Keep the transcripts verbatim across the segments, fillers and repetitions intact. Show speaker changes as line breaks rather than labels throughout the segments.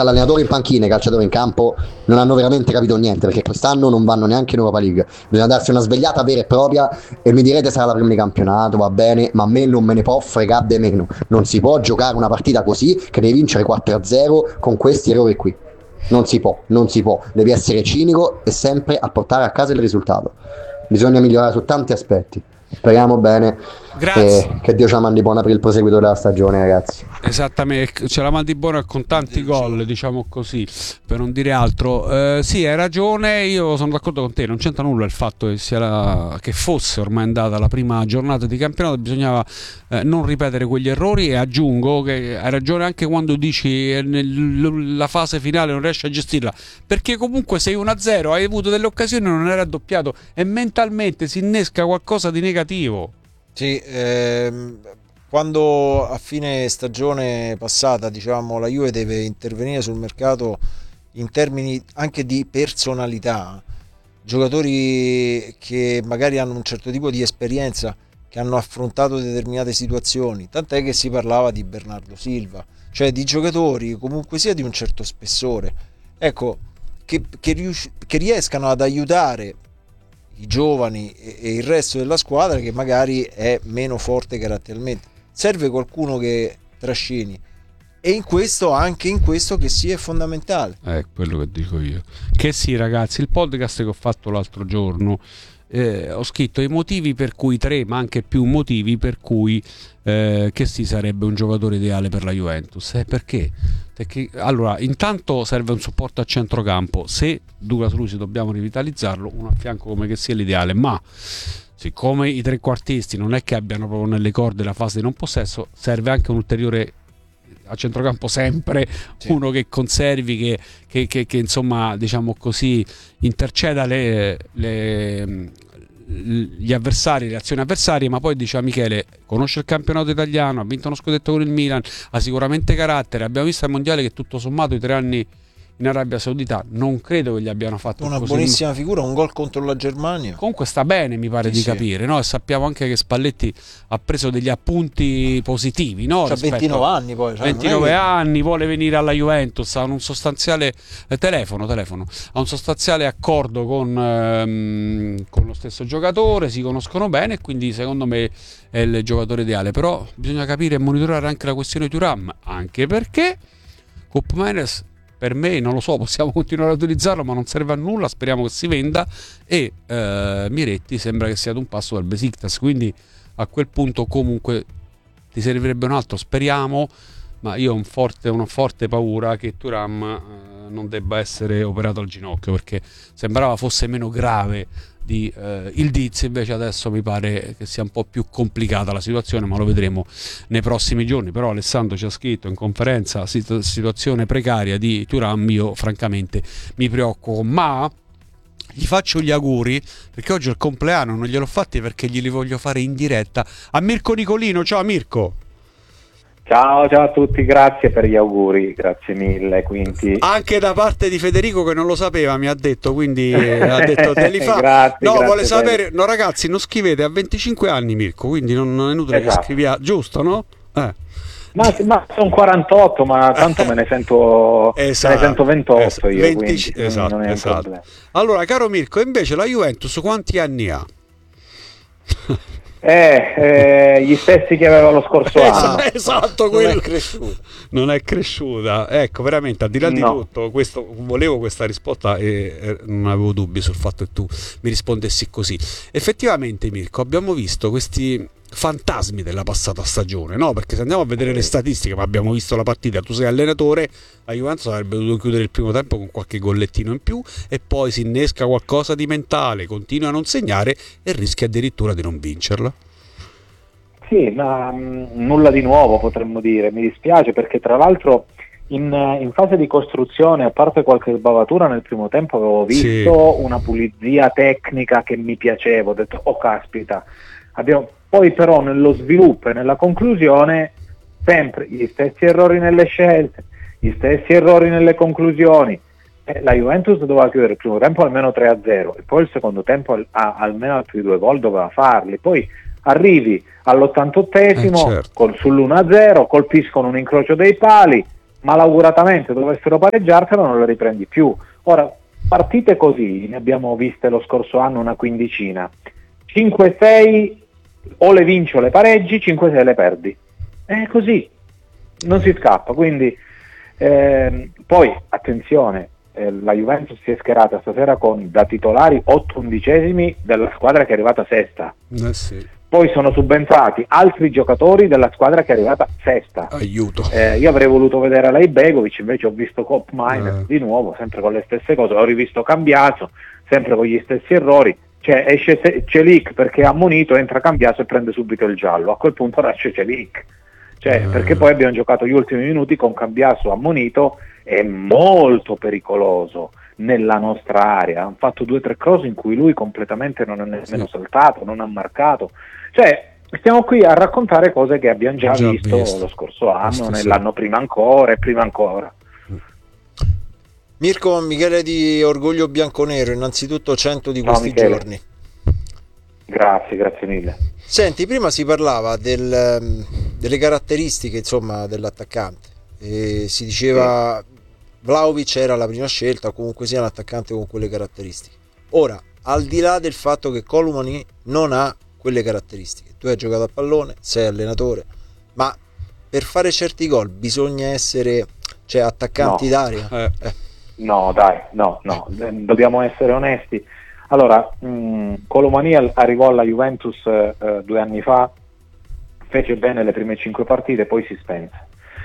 tra l'allenatore in panchina e i calciatori in campo non hanno veramente capito niente, perché quest'anno non vanno neanche in Europa League. Bisogna darsi una svegliata vera e propria, e mi direte sarà la prima di campionato, va bene, ma a me non me ne può fregare di meno. Non si può giocare una partita così, che devi vincere quattro a zero con questi errori qui. Non si può, non si può. Devi essere cinico e sempre a portare a casa il risultato. Bisogna migliorare su tanti aspetti. Speriamo bene.
Grazie.
E che Dio ci la mandi buona per il proseguito della stagione, ragazzi.
Esattamente, ce la mandi buona con tanti gol, diciamo così, per non dire altro. Eh, sì, hai ragione, io sono d'accordo con te, non c'entra nulla il fatto che, sia la, che fosse ormai andata la prima giornata di campionato, bisognava eh, non ripetere quegli errori, e aggiungo che hai ragione anche quando dici eh, nella fase finale non riesci a gestirla, perché comunque sei uno a zero, hai avuto delle occasioni, non era raddoppiato e mentalmente si innesca qualcosa di negativo.
Sì, ehm, quando a fine stagione passata, diciamo, la Juve deve intervenire sul mercato in termini anche di personalità, giocatori che magari hanno un certo tipo di esperienza, che hanno affrontato determinate situazioni, tant'è che si parlava di Bernardo Silva, cioè di giocatori comunque sia di un certo spessore, ecco, che, che, rius- che riescano ad aiutare i giovani e il resto della squadra che magari è meno forte caratterialmente. Serve qualcuno che trascini, e in questo, anche in questo, che sì, è fondamentale.
È quello che dico io. Che sì, ragazzi, il podcast che ho fatto l'altro giorno, eh, ho scritto i motivi per cui, tre ma anche più motivi per cui eh, che sì sarebbe un giocatore ideale per la Juventus. Eh, perché? Perché allora, intanto serve un supporto a centrocampo. Se Douglas Luiz dobbiamo rivitalizzarlo, uno a fianco come che sia l'ideale, ma siccome i trequartisti non è che abbiano proprio nelle corde la fase di non possesso, serve anche un ulteriore a centrocampo, sempre sì, uno che conservi, che, che, che, che insomma, diciamo così, interceda le, le, gli avversari, le azioni avversarie. Ma poi diceva Michele, conosce il campionato italiano, ha vinto uno scudetto con il Milan, ha sicuramente carattere. Abbiamo visto al mondiale che tutto sommato i tre anni in Arabia Saudita non credo che gli abbiano fatto
una
così
buonissima figura, un gol contro la Germania.
Comunque sta bene, mi pare, sì, di sì, capire, no? E sappiamo anche che Spalletti ha preso degli appunti positivi, no?
C'ha ventinove anni poi, cioè
ventinove
che...
anni, vuole venire alla Juventus, ha un sostanziale eh, telefono, telefono, ha un sostanziale accordo con, ehm, con lo stesso giocatore, si conoscono bene, e quindi secondo me è il giocatore ideale. Però bisogna capire e monitorare anche la questione Thuram, anche perché Koopmeiners, per me, non lo so, possiamo continuare ad utilizzarlo, ma non serve a nulla, speriamo che si venda, e eh, Miretti sembra che sia ad un passo dal Besiktas, quindi a quel punto comunque ti servirebbe un altro, speriamo, ma io ho un forte, una forte paura che Thuram eh, non debba essere operato al ginocchio, perché sembrava fosse meno grave di eh, il Diz, invece adesso mi pare che sia un po' più complicata la situazione, ma lo vedremo nei prossimi giorni. Però Alessandro ci ha scritto in conferenza situ- situazione precaria di Thuram, io francamente mi preoccupo, ma gli faccio gli auguri perché oggi è il compleanno, non gliel'ho fatti perché glieli voglio fare in diretta a Mirko Nicolino. Ciao Mirko.
Ciao, ciao a tutti, grazie per gli auguri, grazie mille. Quindi
anche da parte di Federico, che non lo sapeva, mi ha detto, quindi eh, ha detto te li fa.
grazie,
no,
grazie
vuole sapere,
per...
no ragazzi, non scrivete a venticinque anni Mirko, quindi non, non è inutile, esatto, che scrivia, giusto, no? Eh.
Ma, ma sono quarantotto, ma tanto me ne sento, esatto, me ne sento ventotto esatto, io, venti, quindi
esatto,
non è
esatto.
un problema.
Allora, caro Mirko, invece la Juventus quanti anni ha?
Eh, eh, gli stessi che aveva lo scorso
esatto,
anno.
Esatto,
non
quello.
è cresciuta.
Non è cresciuta. Ecco, veramente, al di là di
no.
tutto, questo, volevo questa risposta e eh, non avevo dubbi sul fatto che tu mi rispondessi così. Effettivamente, Mirko, abbiamo visto questi fantasmi della passata stagione, no? Perché se andiamo a vedere le statistiche, ma abbiamo visto la partita, tu sei allenatore, la Juventus avrebbe dovuto chiudere il primo tempo con qualche gollettino in più, e poi si innesca qualcosa di mentale, continua a non segnare e rischia addirittura di non vincerla.
Sì, ma mh, nulla di nuovo potremmo dire, mi dispiace perché tra l'altro in, in fase di costruzione, a parte qualche sbavatura nel primo tempo, avevo visto sì, una pulizia tecnica che mi piaceva, ho detto oh caspita, abbiamo... poi però nello sviluppo e nella conclusione sempre gli stessi errori nelle scelte, gli stessi errori nelle conclusioni. Eh, la Juventus doveva chiudere il primo tempo almeno tre a zero e poi il secondo tempo a, almeno altri due gol doveva farli, poi arrivi all'ottantottesimo eh, certo, col, sull'uno a zero, colpiscono un incrocio dei pali, malauguratamente dovessero pareggiartelo non le riprendi più. Ora, partite così, ne abbiamo viste lo scorso anno una quindicina, cinque sei o le vinci o le pareggi, cinque sei le perdi, è così, non si scappa. Quindi ehm, poi attenzione, eh, la Juventus si è schierata stasera con da titolari otto undicesimi della squadra che è arrivata sesta.
Eh sì.
Poi sono subentrati altri giocatori della squadra che è arrivata sesta.
Aiuto.
Eh, io avrei voluto vedere lei Begovic, invece ho visto Cop Miner
Eh.
di nuovo, sempre con le stesse cose. Ho rivisto Cambiaso, sempre con gli stessi errori. Cioè esce Se- Celic perché è ammonito, entra Cambiaso e prende subito il giallo. A quel punto nasce Celic. Cioè,
Eh.
perché poi abbiamo giocato gli ultimi minuti con Cambiaso ammonito, è molto pericoloso nella nostra area. Hanno fatto due o tre cross in cui lui completamente non è nemmeno
Sì.
saltato, non ha marcato. Cioè, stiamo qui a raccontare cose che abbiamo già,
Già
visto,
visto.
lo scorso anno,
Questo sì.
nell'anno prima ancora e prima ancora.
Mirko, Michele di Orgoglio Bianconero, innanzitutto cento di
Ciao,
questi
Michele.
giorni.
Grazie, grazie mille.
Senti, prima si parlava del, ehm, delle caratteristiche, insomma, dell'attaccante. E si diceva Vlahovic era la prima scelta, o comunque sia un attaccante con quelle caratteristiche. Ora, al di là del fatto che Colomani non ha quelle caratteristiche, tu hai giocato a pallone, sei allenatore, ma per fare certi gol bisogna essere, cioè, attaccanti
No.
d'aria.
Eh.
Eh.
No, dai, no, no, eh, dobbiamo essere onesti. Allora, mh, Colomani al- arrivò alla Juventus eh, eh, due anni fa, fece bene le prime cinque partite, poi si spense.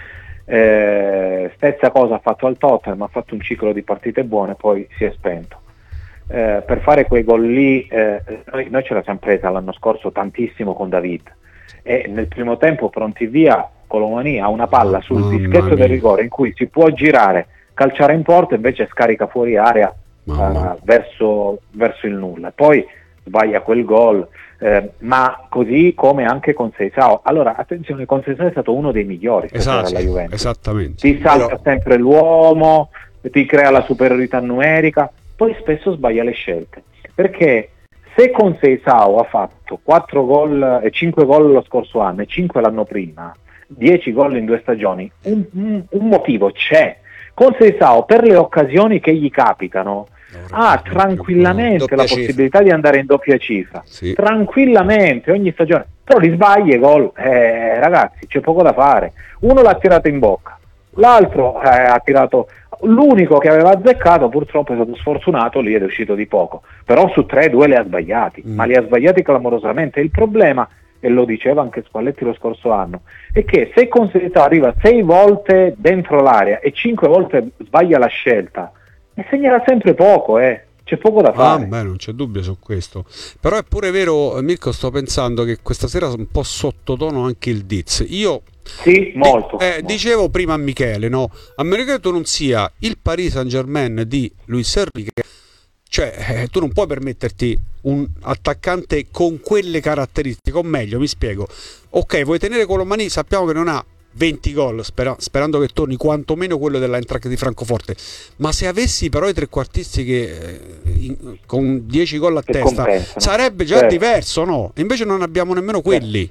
Eh, stessa cosa ha fatto al Tottenham, ha fatto un ciclo di partite buone, poi si è spento. Eh, per fare quei gol lì, eh, noi, noi ce la siamo presa l'anno scorso tantissimo con David, e nel primo tempo pronti via, Colomani ha una palla sul
Mamma
dischetto
mia.
del rigore in cui si può girare, calciare in porta, invece scarica fuori area
Mamma.
eh, verso, verso il nulla. Poi sbaglia quel gol, eh, ma così come anche con Seisao. Allora, attenzione, con Seisao è stato uno dei migliori stasera
Esatto,
alla Juventus.
esattamente.
Ti salta
Però-
sempre l'uomo, ti crea la superiorità numerica, poi spesso sbaglia le scelte. Perché se con Seisao ha fatto quattro gol e cinque gol lo scorso anno e cinque l'anno prima, dieci gol in due stagioni, un, un- un motivo c'è. Con Seisao, per le occasioni che gli capitano, ha tranquillamente
Doppia
la
cifra.
possibilità di andare in doppia cifra.
Sì.
Tranquillamente, ogni stagione. Però li sbaglia i gol. Eh, ragazzi, c'è poco da fare. Uno l'ha tirato in bocca, l'altro eh, ha tirato... L'unico che aveva azzeccato purtroppo è stato sfortunato, lì è uscito di poco. Però su tre, due li ha sbagliati,
Mm.
ma li ha sbagliati clamorosamente. Il problema, e lo diceva anche Spalletti lo scorso anno, è che se Consiglio arriva sei volte dentro l'area e cinque volte sbaglia la scelta, e segnerà sempre poco, eh. C'è poco da
Ah,
fare.
beh, non c'è dubbio su questo. Però è pure vero, Mirko, sto pensando che questa sera un po' sottotono anche il Diz. Io
Sì, molto.
Di- eh,
molto.
dicevo prima a Michele, no? A meno che tu non sia il Paris Saint-Germain di Luis Enrique, cioè eh, tu non puoi permetterti un attaccante con quelle caratteristiche, o meglio, mi spiego. Ok, vuoi tenere Colomani, sappiamo che non ha venti gol, spera- sperando che torni quantomeno quello dell'Eintracht di Francoforte, ma se avessi però i trequartisti che eh, in- con dieci gol a
Che
testa
compensano.
sarebbe già
Certo.
diverso, no? Invece non abbiamo nemmeno quelli.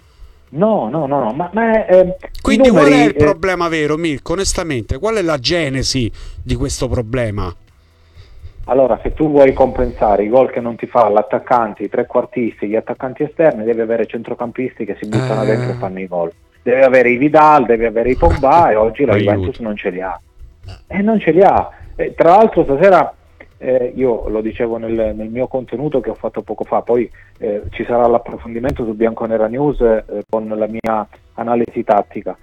No, no, no, no, ma, ma eh,
Quindi
i numeri,
qual è il
eh,
problema vero, Mirko? Onestamente, qual è la genesi di questo problema?
allora, se tu vuoi compensare i gol che non ti fa l'attaccante, i trequartisti, gli attaccanti esterni, devi avere centrocampisti che si buttano
Eh.
dentro e fanno i gol. Devi avere i Vidal, devi avere i Pogba, e oggi la
Aiuto.
Juventus non ce li ha. E non ce li ha. E tra l'altro stasera, eh, io lo dicevo nel, nel mio contenuto che ho fatto poco fa, poi eh, ci sarà l'approfondimento su Bianconera News eh, con la mia analisi tattica.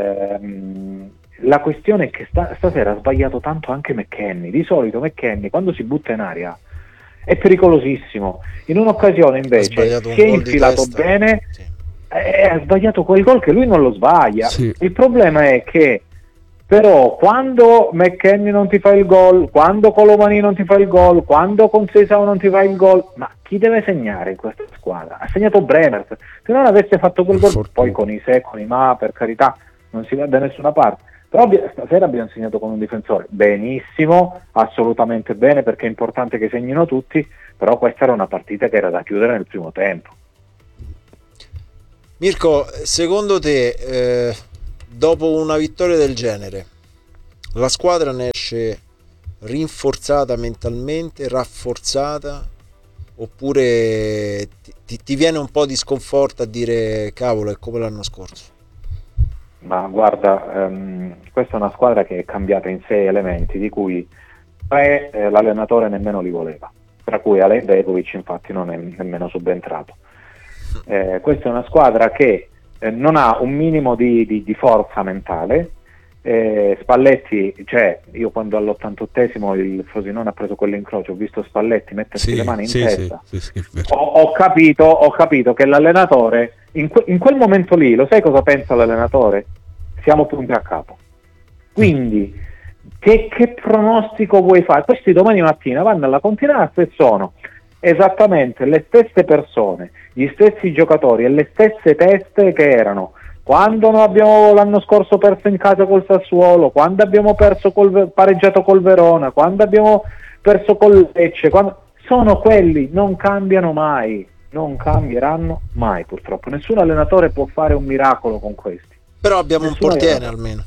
Ehm, la questione è che sta- stasera ha sbagliato tanto anche McKennie. Di solito McKennie quando si butta in aria è pericolosissimo. In un'occasione invece
sbagliato un
si è
gol di
infilato
testa.
bene,
Sì.
e ha sbagliato quel gol che lui non lo sbaglia.
Sì.
Il problema è che però quando McKennie non ti fa il gol, quando Colomani non ti fa il gol, quando Conceição non ti fa il gol, ma chi deve segnare in questa squadra? Ha segnato Bremer, se non avesse fatto quel gol,
Fortuna.
poi con i se, con i ma, per carità, non si va da nessuna parte. Però abbi- stasera abbiamo segnato con un difensore benissimo, assolutamente bene, perché è importante che segnino tutti, però questa era una partita che era da chiudere nel primo tempo.
Mirko, secondo te, eh, dopo una vittoria del genere, la squadra ne esce rinforzata mentalmente, rafforzata, oppure ti, ti viene un po' di sconforto a dire cavolo è come l'anno scorso?
Ma guarda, ehm, questa è una squadra che è cambiata in sei elementi, di cui tre eh, l'allenatore nemmeno li voleva, tra cui Alen Begovic infatti non è nemmeno subentrato. Eh, questa è una squadra che eh, non ha un minimo di, di, di forza mentale. eh, Spalletti, cioè io quando all'ottantottesimo il Frosinone ha preso quell'incrocio, ho visto Spalletti mettersi
Sì,
le mani in
sì,
testa,
sì, sì, sì, è vero.
ho, ho capito ho capito che l'allenatore in, que- in quel momento lì, lo sai cosa pensa l'allenatore? Siamo punti a capo, quindi che, che pronostico vuoi fare? Questi domani mattina vanno alla Continazza e sono esattamente le stesse persone, gli stessi giocatori e le stesse teste che erano quando noi abbiamo l'anno scorso perso in casa col Sassuolo, quando abbiamo perso col, pareggiato col Verona, quando abbiamo perso col Lecce, quando... sono quelli, non cambiano mai, non cambieranno mai purtroppo. Nessun allenatore può fare un miracolo con questi.
Però abbiamo
Nessun
un portiere
allenatore.
almeno.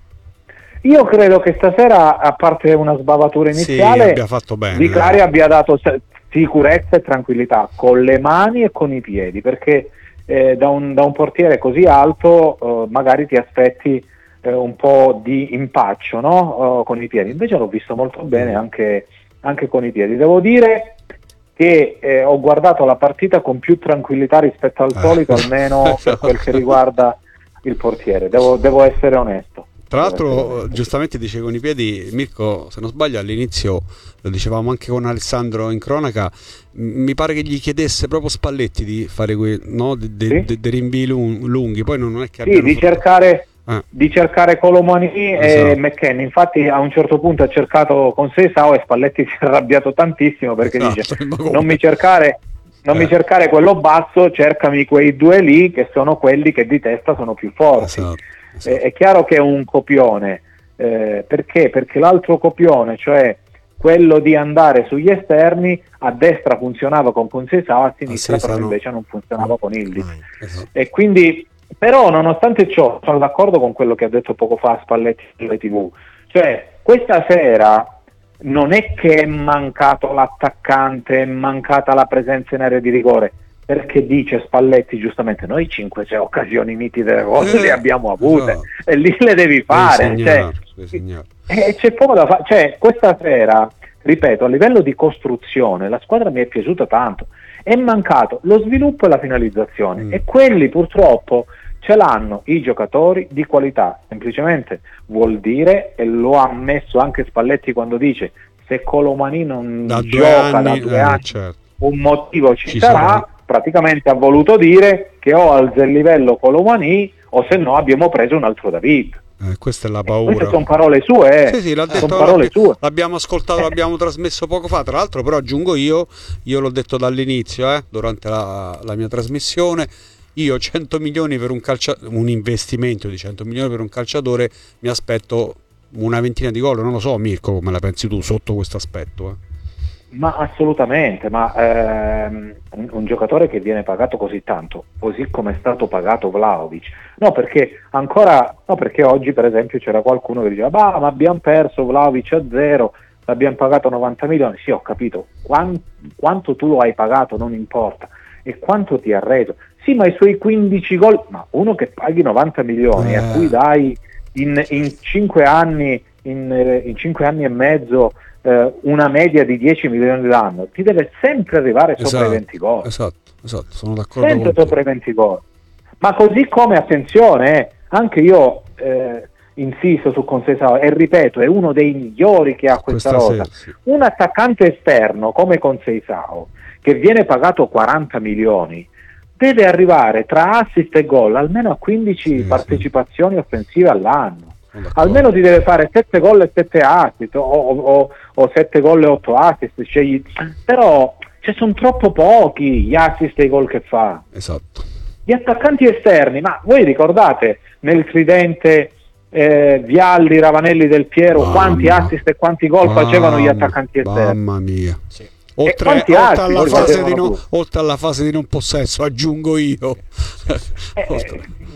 Io credo che stasera, a parte una sbavatura iniziale,
Sì, abbia fatto bene.
Vicari abbia dato sicurezza e tranquillità con le mani e con i piedi, perché eh, da, un, da un portiere così alto eh, magari ti aspetti eh, un po' di impaccio, no? Uh, con i piedi. Invece l'ho visto molto bene anche, anche con i piedi. Devo dire che eh, ho guardato la partita con più tranquillità rispetto al solito,
Eh.
almeno per quel che riguarda il portiere. Devo, devo essere onesto.
Tra l'altro, giustamente dice con i piedi, Mirko, se non sbaglio all'inizio, lo dicevamo anche con Alessandro in cronaca, m- mi pare che gli chiedesse proprio Spalletti di fare quei no, de- de-
Sì?
de- de rinvii lung- lunghi, poi non è che
Sì,
abbiano
di
fatto-
cercare,
Eh.
di cercare Colomani e
Esatto.
McKennie. Infatti a un certo punto ha cercato con Seisao e Spalletti si è arrabbiato tantissimo perché
Esatto,
dice
ma come?
non mi cercare non
Eh.
mi cercare quello basso, cercami quei due lì che sono quelli che di testa sono più forti.
Esatto, esatto.
Eh, è chiaro che è un copione, eh, perché? Perché l'altro copione, cioè quello di andare sugli esterni, a destra funzionava con Conceição, a sinistra
Seisao
però
no.
invece non funzionava con Ildiz.
Esatto.
E quindi, però nonostante ciò, sono d'accordo con quello che ha detto poco fa Spalletti sulle tivù, cioè questa sera non è che è mancato l'attaccante, è mancata la presenza in area di rigore, perché dice Spalletti giustamente noi cinque sei occasioni nitide gol
Eh,
le abbiamo avute,
esatto.
e lì le devi fare,
Devi
cioè,
segnare, devi segnare.
e c'è poco da fare, cioè questa sera, ripeto, a livello di costruzione la squadra mi è piaciuta tanto, è mancato lo sviluppo e la finalizzazione
Mm.
e quelli purtroppo ce l'hanno i giocatori di qualità, semplicemente vuol dire, e lo ha ammesso anche Spalletti quando dice se Colomani non
Da due
gioca
anni,
da due
eh,
anni
certo.
un motivo ci,
Ci
sarà,
sarà.
praticamente ha voluto dire che o alza il livello Colomani o se no abbiamo preso un altro David.
Eh, questa è la
Queste
paura.
sono parole sue, eh.
Sì, sì, l'ha detto,
sono parole
l'abbi-
sue.
l'abbiamo ascoltato, l'abbiamo trasmesso poco fa. Tra l'altro, però, aggiungo io, io l'ho detto dall'inizio, eh, durante la, la mia trasmissione. Io cento milioni per un calciatore, un investimento di cento milioni per un calciatore, mi aspetto una ventina di gol. Non lo so, Mirko, come la pensi tu sotto questo aspetto? Eh?
Ma assolutamente, ma ehm, un, un giocatore che viene pagato così tanto, così come è stato pagato Vlahovic, no perché ancora, no perché oggi per esempio c'era qualcuno che diceva bah, ma abbiamo perso Vlahovic a zero, l'abbiamo pagato novanta milioni, sì ho capito, Quan, quanto tu lo hai pagato non importa, e quanto ti ha reso, sì ma i suoi quindici gol, ma uno che paghi novanta milioni
Eh.
a cui dai in, in cinque anni, in, in cinque anni e mezzo eh, una media di dieci milioni l'anno, ti deve sempre arrivare sopra
Esatto,
i venti gol,
esatto, esatto, sono d'accordo
sempre
con te.
sopra i venti gol. Ma così come, attenzione, eh, anche io eh, insisto su Conceição e ripeto, è uno dei migliori che ha questa,
Questa
rosa.
sera, sì.
Un attaccante esterno come Conceição, che viene pagato quaranta milioni, deve arrivare tra assist e gol almeno a quindici
Sì,
partecipazioni offensive all'anno.
Sono d'accordo.
Almeno ti deve fare sette gol e sette assist o, o, o sette gol e otto assist, scegli. Però ci sono troppo pochi gli assist e i gol che fa.
Esatto.
Gli attaccanti esterni, ma voi ricordate nel tridente eh, Vialli, Ravanelli, Del Piero,
Mamma.
quanti assist e quanti gol facevano gli
Mamma,
attaccanti esterni?
Mamma mia.
Sì.
Oltre,
quanti
oltre
altri
alla
li
fase
facevano
di non,
tutti?
oltre alla fase di non possesso, aggiungo io.
Eh,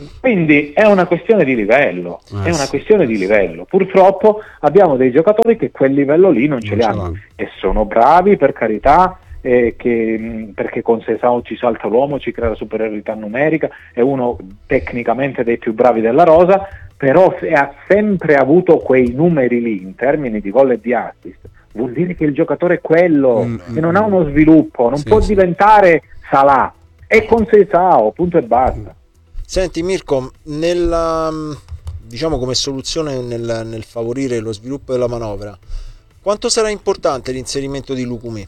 Quindi è una questione di livello,
eh,
è una
sì.
questione di livello. Purtroppo abbiamo dei giocatori che quel livello lì non ce
Non
li
ce
hanno
l'hanno.
e sono bravi, per carità, eh, che, mh, perché con Seisao ci salta l'uomo, ci crea la superiorità numerica, è uno tecnicamente dei più bravi della rosa, però se ha sempre avuto quei numeri lì in termini di gol e di assist, vuol dire che il giocatore è quello
Mm,
e non ha
mm,
uno sviluppo, non
sì,
può
sì.
diventare Salah, è con Seisao, punto e basta.
Senti Mirko, nella, diciamo come soluzione nel, nel favorire lo sviluppo della manovra, quanto sarà importante l'inserimento di Lukumi?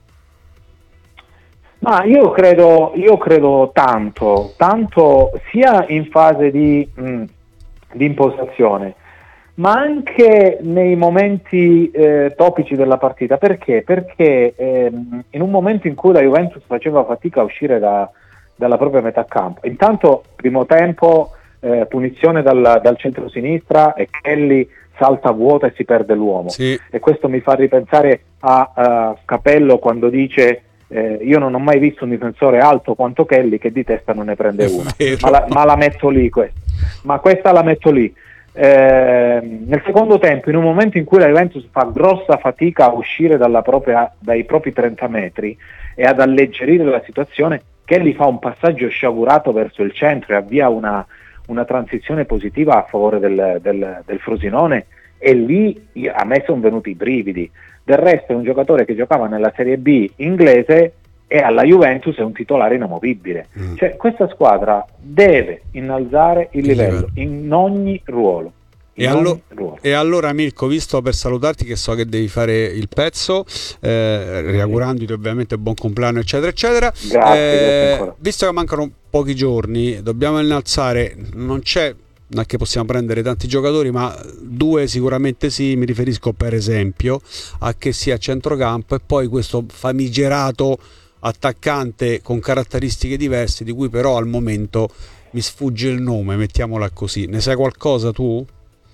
Ma io credo, io credo tanto, tanto sia in fase di, mh, di impostazione, ma anche nei momenti eh, topici della partita. Perché? Perché ehm, in un momento in cui la Juventus faceva fatica a uscire da, dalla propria metà campo, intanto primo tempo eh, punizione dal, dal centro-sinistra e Kelly salta vuota e si perde l'uomo,
Sì.
e questo mi fa ripensare a, a Capello quando dice eh, io non ho mai visto un difensore alto quanto Kelly che di testa non ne prende
È
una,
vero.
ma la, ma la metto lì questa, ma questa la metto lì. Eh, nel secondo tempo, in un momento in cui la Juventus fa grossa fatica a uscire dalla propria, dai propri trenta metri e ad alleggerire la situazione, Kelly fa un passaggio sciagurato verso il centro e avvia una, una transizione positiva a favore del, del, del Frosinone, e lì io- a me sono venuti i brividi. Del resto è un giocatore che giocava nella Serie B inglese e alla Juventus è un titolare inamovibile.
Mm.
Cioè, questa squadra deve innalzare il
Il
livello
livello.
in ogni ruolo. In
E,
ogni
allo-
ruolo.
e allora Mirko, visto per salutarti che so che devi fare il pezzo, eh, riaugurandoti ovviamente buon compleanno eccetera eccetera,
Grazie, grazie
eh,
ancora.
visto che mancano pochi giorni, dobbiamo innalzare, non c'è, non è che possiamo prendere tanti giocatori, ma due sicuramente sì, mi riferisco per esempio a che sia a centrocampo e poi questo famigerato attaccante con caratteristiche diverse di cui però al momento mi sfugge il nome, mettiamola così. Ne sai qualcosa tu?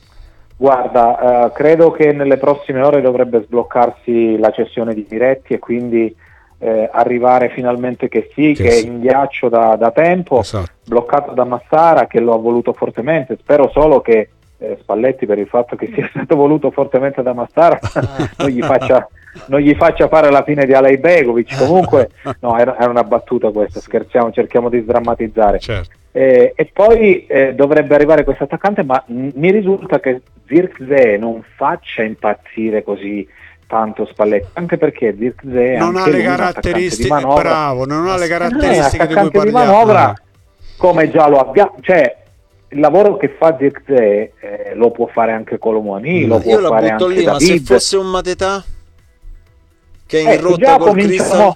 Guarda, eh, credo che nelle prossime ore dovrebbe sbloccarsi la cessione di Miretti e quindi eh, arrivare finalmente che sì,
Che
che,
sì.
è in ghiaccio da, da tempo,
Esatto.
bloccato da Massara che lo ha voluto fortemente. Spero solo che eh, Spalletti, per il fatto che sia stato voluto fortemente da Massara, non gli faccia, non gli faccia fare la fine di Alej Begovic. Comunque, no, era, era una battuta questa, scherziamo, cerchiamo di sdrammatizzare.
Certo.
Eh, e poi eh, dovrebbe arrivare questo attaccante, ma m- mi risulta che Zirkzee non faccia impazzire così tanto Spalletti, anche perché Zirkzee è
Non
anche
ha le
lui un attaccante di
caratteristiche,
manovra.
bravo, non ha le
Eh,
caratteristiche di cui
attaccante di
parliamo.
manovra,
Ah.
come già lo abbiamo, cioè il lavoro che fa Zirkzee eh, lo può fare anche Colomani, lo può
Io la
fare
butto
anche
lì, ma se
David.
fosse un Mateta che è in
Ecco,
rotta
già
col Crystal,
cominciamo,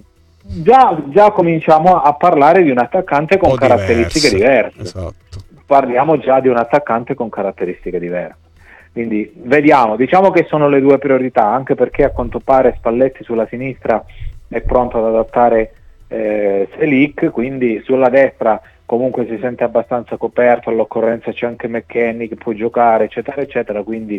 già, già cominciamo a parlare di un attaccante con
Un po'
caratteristiche diverse.
Esatto.
Parliamo già di un attaccante con caratteristiche diverse. Quindi vediamo, diciamo che sono le due priorità, anche perché a quanto pare Spalletti sulla sinistra è pronto ad adattare eh, Selic, quindi sulla destra comunque si sente abbastanza coperto, all'occorrenza c'è anche McKennie che può giocare eccetera eccetera, quindi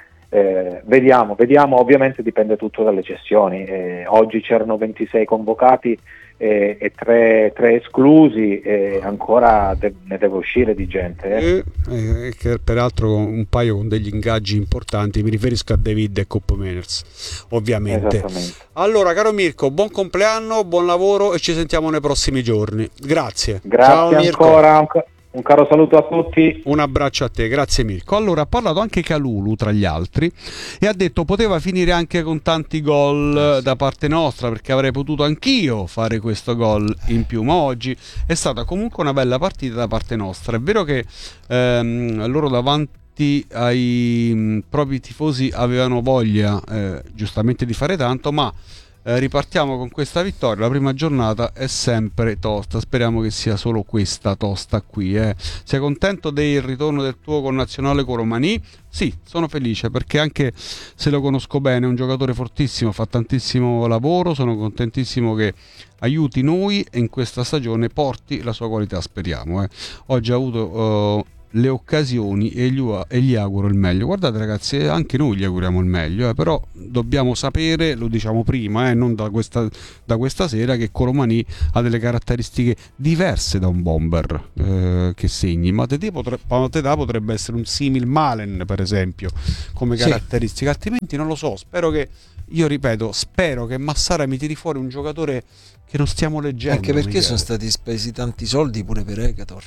eh, vediamo, vediamo, ovviamente dipende tutto dalle cessioni. Eh, oggi c'erano ventisei convocati e, e tre, tre esclusi, e ancora de- ne deve uscire di gente. Eh.
E, e che peraltro un paio con degli ingaggi importanti, mi riferisco a David e Coop Meners, ovviamente.
Esattamente.
Allora, caro Mirko, buon compleanno, buon lavoro e ci sentiamo nei prossimi giorni. Grazie.
Grazie
Ciao, Mirko.
ancora, un, ca- un caro saluto a tutti.
Un abbraccio a te, grazie Mirko. Allora, ha parlato anche Kalulu tra gli altri e ha detto poteva finire anche con tanti gol da parte nostra, perché avrei potuto anch'io fare questo gol in più, ma oggi è stata comunque una bella partita da parte nostra. È vero che ehm, loro davanti ai mh, propri tifosi avevano voglia eh, giustamente di fare tanto, ma Eh, ripartiamo con questa vittoria. La prima giornata è sempre tosta, speriamo che sia solo questa tosta qui. Eh. Sei contento del ritorno del tuo connazionale Colomani? Sì, sono felice perché anche se lo conosco bene è un giocatore fortissimo, fa tantissimo lavoro, sono contentissimo che aiuti noi e in questa stagione porti la sua qualità, speriamo. Eh. Oggi ha avuto uh, le occasioni e gli, e gli auguro il meglio. Guardate ragazzi, anche noi gli auguriamo il meglio, eh, però dobbiamo sapere, lo diciamo prima, eh, non da questa, da questa sera, che Colomani ha delle caratteristiche diverse da un bomber eh, che segni. Mateta potrebbe, Mateta potrebbe essere un simil Malen, per esempio, come
Sì.
caratteristiche, altrimenti non lo so. Spero che, io ripeto, spero che Massara mi tiri fuori un giocatore che non stiamo leggendo.
Anche perché
Michele.
sono stati spesi tanti soldi pure per Egator.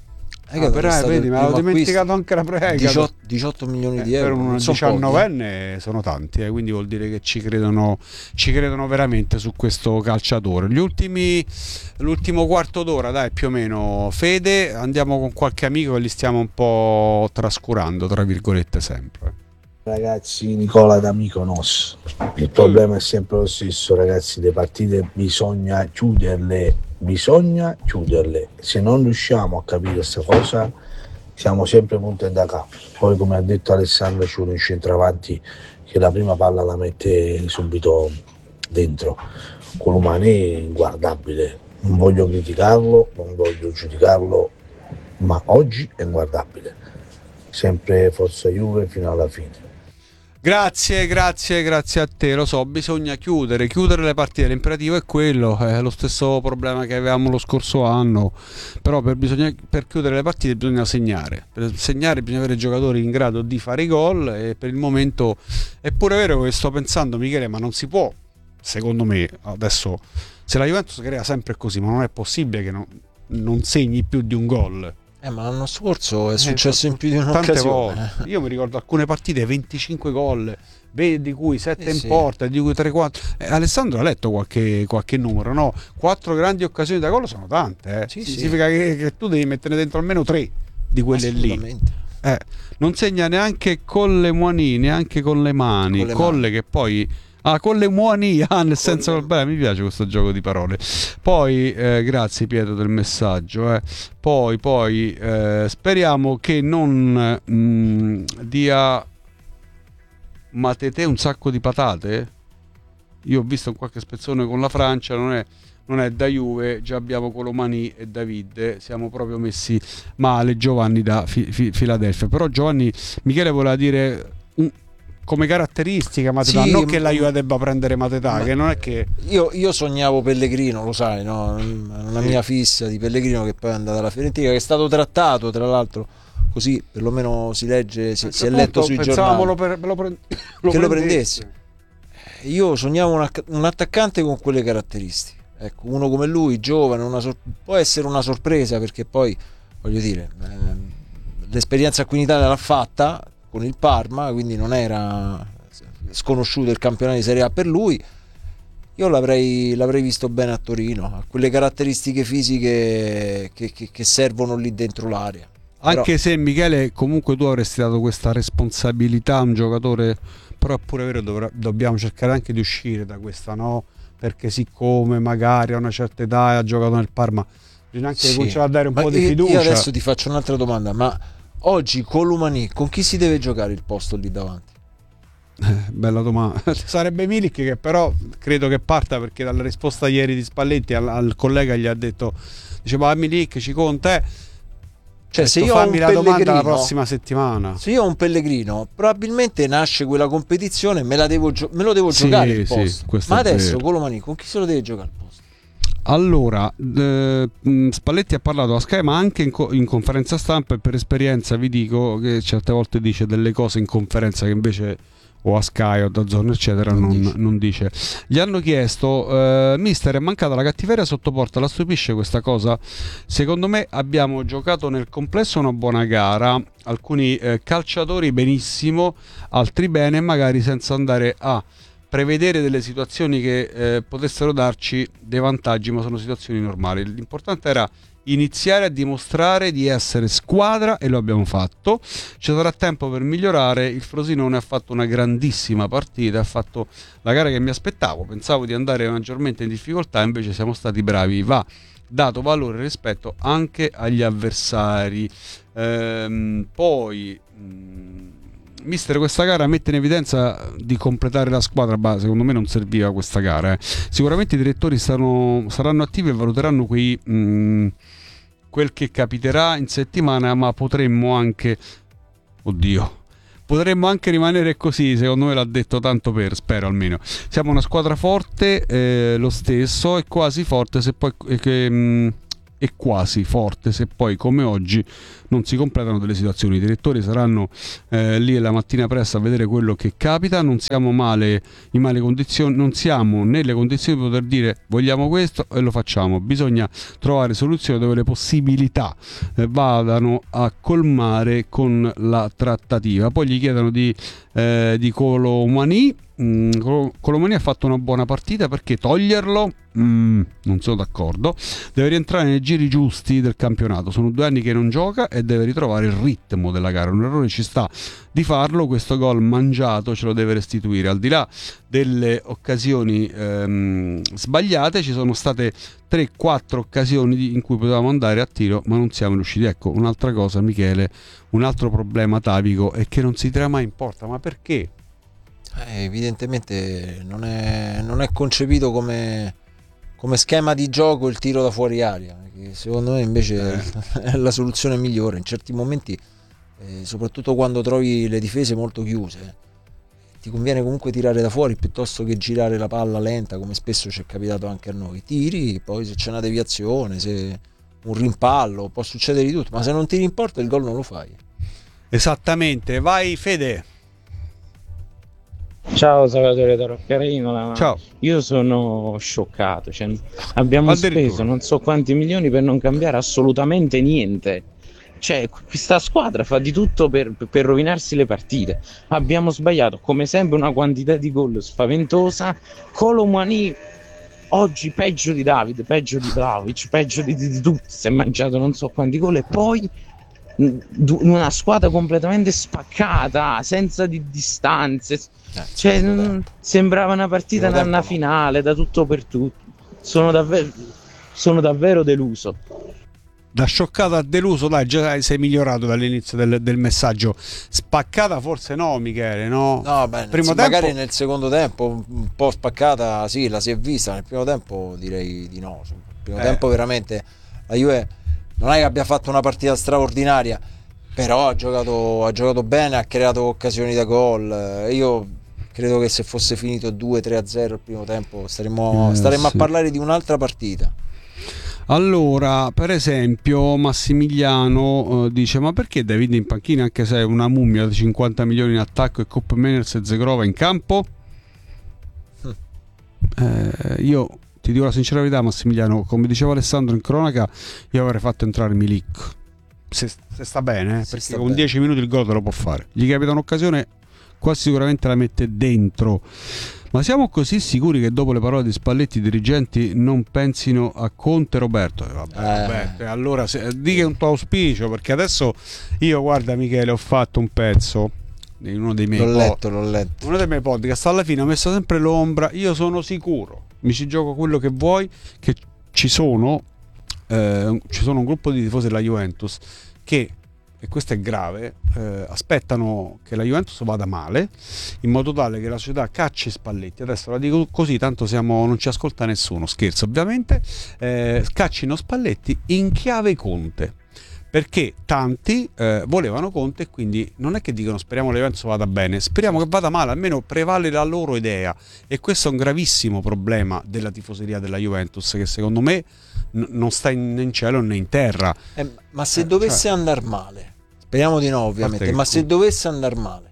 Ah, però, eh, vedi, mi avevo dimenticato anche la pre
diciotto, diciotto milioni
eh,
di euro
per un
non sono
diciannovenne pochi. Sono tanti, eh, quindi vuol dire che ci credono, ci credono veramente su questo calciatore. Gli ultimi, l'ultimo quarto d'ora, dai, più o meno. Fede, andiamo con qualche amico che li stiamo un po' trascurando, tra virgolette, sempre.
Ragazzi, Nicola da Mykonos, il problema è sempre lo stesso, ragazzi. Le partite bisogna chiuderle, bisogna chiuderle. Se non riusciamo a capire questa cosa, siamo sempre punti da capo. Poi, come ha detto Alessandro, ci vuole un centravanti che la prima palla la mette subito dentro. Colomani è inguardabile, non voglio criticarlo, non voglio giudicarlo, ma oggi è inguardabile. Sempre forza Juve fino alla fine.
Grazie, grazie, grazie a te. Lo so, bisogna chiudere, chiudere le partite. L'imperativo è quello, è lo stesso problema che avevamo lo scorso anno. Però per, bisogna, per chiudere le partite bisogna segnare. Per segnare bisogna avere giocatori in grado di fare i gol. E per il momento è pure vero che sto pensando, Michele, ma non si può, secondo me, adesso, se la Juventus crea sempre così, ma non è possibile che non, non segni più di un gol.
Eh, ma l'anno scorso è successo eh, in più di
tante
un'occasione.
volte. Io mi ricordo alcune partite venticinque gol, di cui sette
eh
in
sì.
porta, di cui tre quattro. Eh, Alessandro ha letto qualche, qualche numero, no? Quattro grandi occasioni da gol sono tante, eh.
Sì,
significa
sì.
che, che tu devi mettere dentro almeno tre di quelle lì. Eh, non segna neanche con le mani, neanche con le mani,
con le
Colle
mani.
Che poi ah, con le muoni, ah, nel senso che beh, mi piace questo gioco di parole. Poi, eh, grazie Pietro del messaggio. Eh. Poi, poi eh, speriamo che non mh, dia Matete un sacco di patate. Io ho visto qualche spezzone con la Francia, non è, non è da Juve, già abbiamo Colomani e Davide, siamo proprio messi male. Giovanni da Fi- Fi- Filadelfia. Però Giovanni, Michele voleva dire un, come caratteristica Mateta,
sì,
non che la Juve debba prendere Mateta, che non è che
io, io sognavo Pellegrino, lo sai, no? Una
sì.
mia fissa di Pellegrino che poi è andata alla Fiorentina, che è stato trattato tra l'altro, così perlomeno si legge, si, si è letto sui giornali
lo per, lo pre- lo
che lo
prendesse.
prendesse. Io sognavo un, un attaccante con quelle caratteristiche, ecco, uno come lui, giovane, una sor- può essere una sorpresa, perché poi voglio dire, ehm, l'esperienza qui in Italia l'ha fatta con il Parma, quindi non era sconosciuto il campionato di Serie A per lui. Io l'avrei, l'avrei visto bene a Torino, ha quelle caratteristiche fisiche che, che, che servono lì dentro l'area.
Anche
Però,
se Michele, comunque tu avresti dato questa responsabilità a un giocatore, però è pure vero, dovra- dobbiamo cercare anche di uscire da questa, no? Perché siccome magari a una certa età ha giocato nel Parma, bisogna anche
sì,
cominciare a dare un
ma
po' di
io-
fiducia.
Io adesso ti faccio un'altra domanda, ma oggi Colomani con chi si deve giocare il posto lì davanti?
Eh, bella domanda. Sarebbe Milik, che però credo che parta, perché dalla risposta ieri di Spalletti al, al collega gli ha detto, diceva Milik ci conta, eh.
Cioè,
Detto,
se io ho
fammi
un
la domanda la
Pellegrino,
prossima settimana.
se io ho un Pellegrino, probabilmente nasce quella competizione, me, la devo gio- me lo devo
Sì,
giocare il
sì,
posto.
questo
Ma
è
adesso
vero.
Colomani con chi se lo deve giocare il posto?
Allora, eh, mh, Spalletti ha parlato a Sky, ma anche in, co- in conferenza stampa, e per esperienza vi dico che certe volte dice delle cose in conferenza che invece o a Sky o da Zone eccetera
Non
non,
dice.
non dice. Gli hanno chiesto, eh, mister, è mancata la cattiveria sotto porta, la stupisce questa cosa? Secondo me abbiamo giocato nel complesso una buona gara, alcuni eh, calciatori benissimo, altri bene, magari senza andare a prevedere delle situazioni che eh, potessero darci dei vantaggi, ma sono situazioni normali. L'importante era iniziare a dimostrare di essere squadra e lo abbiamo fatto. Ci sarà tempo per migliorare. Il Frosinone ha fatto una grandissima partita, ha fatto la gara che mi aspettavo, pensavo di andare maggiormente in difficoltà, invece siamo stati bravi. Va dato valore rispetto anche agli avversari. Ehm, poi mh, mister, questa gara mette in evidenza di completare la squadra, ma secondo me non serviva questa gara. Eh. Sicuramente i direttori stanno, saranno attivi e valuteranno quei, mh, quel che capiterà in settimana, ma potremmo anche, oddio, potremmo anche rimanere così, secondo me l'ha detto tanto per, spero almeno. Siamo una squadra forte, eh, lo stesso, e quasi forte se poi eh, che, mh, è quasi forte se poi come oggi non si completano delle situazioni. I direttori saranno eh, lì la mattina presto a vedere quello che capita. Non siamo male in male condizioni, non siamo nelle condizioni di poter dire vogliamo questo e lo facciamo. Bisogna trovare soluzioni dove le possibilità eh, vadano a colmare con la trattativa. Poi gli chiedono di, eh, di Kolo Muani. Mm, Kolo Muani ha fatto una buona partita, perché toglierlo? Mm, non sono d'accordo. Deve rientrare nei giri giusti del campionato. Sono due anni che non gioca e deve ritrovare il ritmo della gara. Un errore ci sta di farlo, questo gol mangiato ce lo deve restituire. Al di là delle occasioni ehm, sbagliate, ci sono state tre quattro occasioni in cui potevamo andare a tiro ma non siamo riusciti. Ecco, un'altra cosa, Michele, un altro problema atavico è che non si tira mai in porta. Ma perché?
Eh, evidentemente non è, non è concepito come, come schema di gioco il tiro da fuori aria, che secondo me invece eh. è la soluzione migliore in certi momenti, eh, soprattutto quando trovi le difese molto chiuse. Ti conviene comunque tirare da fuori piuttosto che girare la palla lenta, come spesso ci è capitato anche a noi. Tiri, poi se c'è una deviazione, se un rimpallo, può succedere di tutto, ma se non tiri in porta il gol non lo fai.
Esattamente. Vai Fede.
Ciao Salvatore da Roccarino.
Ciao.
Io sono scioccato, cioè, abbiamo speso non so quanti milioni per non cambiare assolutamente niente. Cioè, questa squadra fa di tutto per, per rovinarsi le partite. Abbiamo sbagliato come sempre una quantità di gol spaventosa. Kolo Muani oggi peggio di Davide, peggio di Vlahovic, peggio di, di, di tutti, si è mangiato non so quanti gol, e poi una squadra completamente spaccata, senza di distanze, eh, cioè, non, sembrava una partita una, una finale da tutto per tutto. Sono davvero, sono davvero deluso.
Da scioccato a deluso, dai, già sei migliorato dall'inizio del, del messaggio. Spaccata forse no, Michele, no?
No, beh,
primo
sì,
tempo...
magari nel secondo tempo un po' spaccata, sì, la si è vista. Nel primo tempo direi di no. Nel primo eh. tempo veramente la Juve non è che abbia fatto una partita straordinaria, però ha giocato, ha giocato bene, ha creato occasioni da gol. Io credo che se fosse finito due tre a zero il primo tempo staremmo, eh, staremmo sì. a parlare di un'altra partita.
Allora, per esempio, Massimiliano uh, dice: ma perché David in panchina anche se è una mummia di cinquanta milioni in attacco e Kopp Meiners e Zegrova in campo? Hm. Eh, io ti dico la sincera verità, Massimiliano, come diceva Alessandro in cronaca, io avrei fatto entrare Milik. Se, se sta bene, eh, perché sta con bene. dieci minuti il gol te lo può fare. Gli capita un'occasione, quasi sicuramente la mette dentro. Ma siamo così sicuri che dopo le parole di Spalletti i dirigenti non pensino a Conte, Roberto? Eh, vabbè, eh. Roberto, allora se, di che è un tuo auspicio, perché adesso io, guarda Michele, ho fatto un pezzo in uno dei miei
l'ho letto, l'ho letto.
uno dei miei podcast, alla fine ho messo sempre l'ombra. Io sono sicuro, mi ci gioco quello che vuoi, che ci sono eh, ci sono un gruppo di tifosi della Juventus che, e questo è grave, eh, aspettano che la Juventus vada male in modo tale che la società cacci Spalletti. Adesso la dico così, tanto siamo, non ci ascolta nessuno, scherzo ovviamente, eh, caccino Spalletti in chiave Conte, perché tanti eh, volevano Conte e quindi non è che dicono speriamo che la Juventus vada bene, speriamo che vada male, almeno prevale la loro idea. E questo è un gravissimo problema della tifoseria della Juventus, che secondo me n- non sta in, in cielo né in terra.
Eh, ma se eh, dovesse cioè... andare male, speriamo di no ovviamente, ma se dovesse andare male,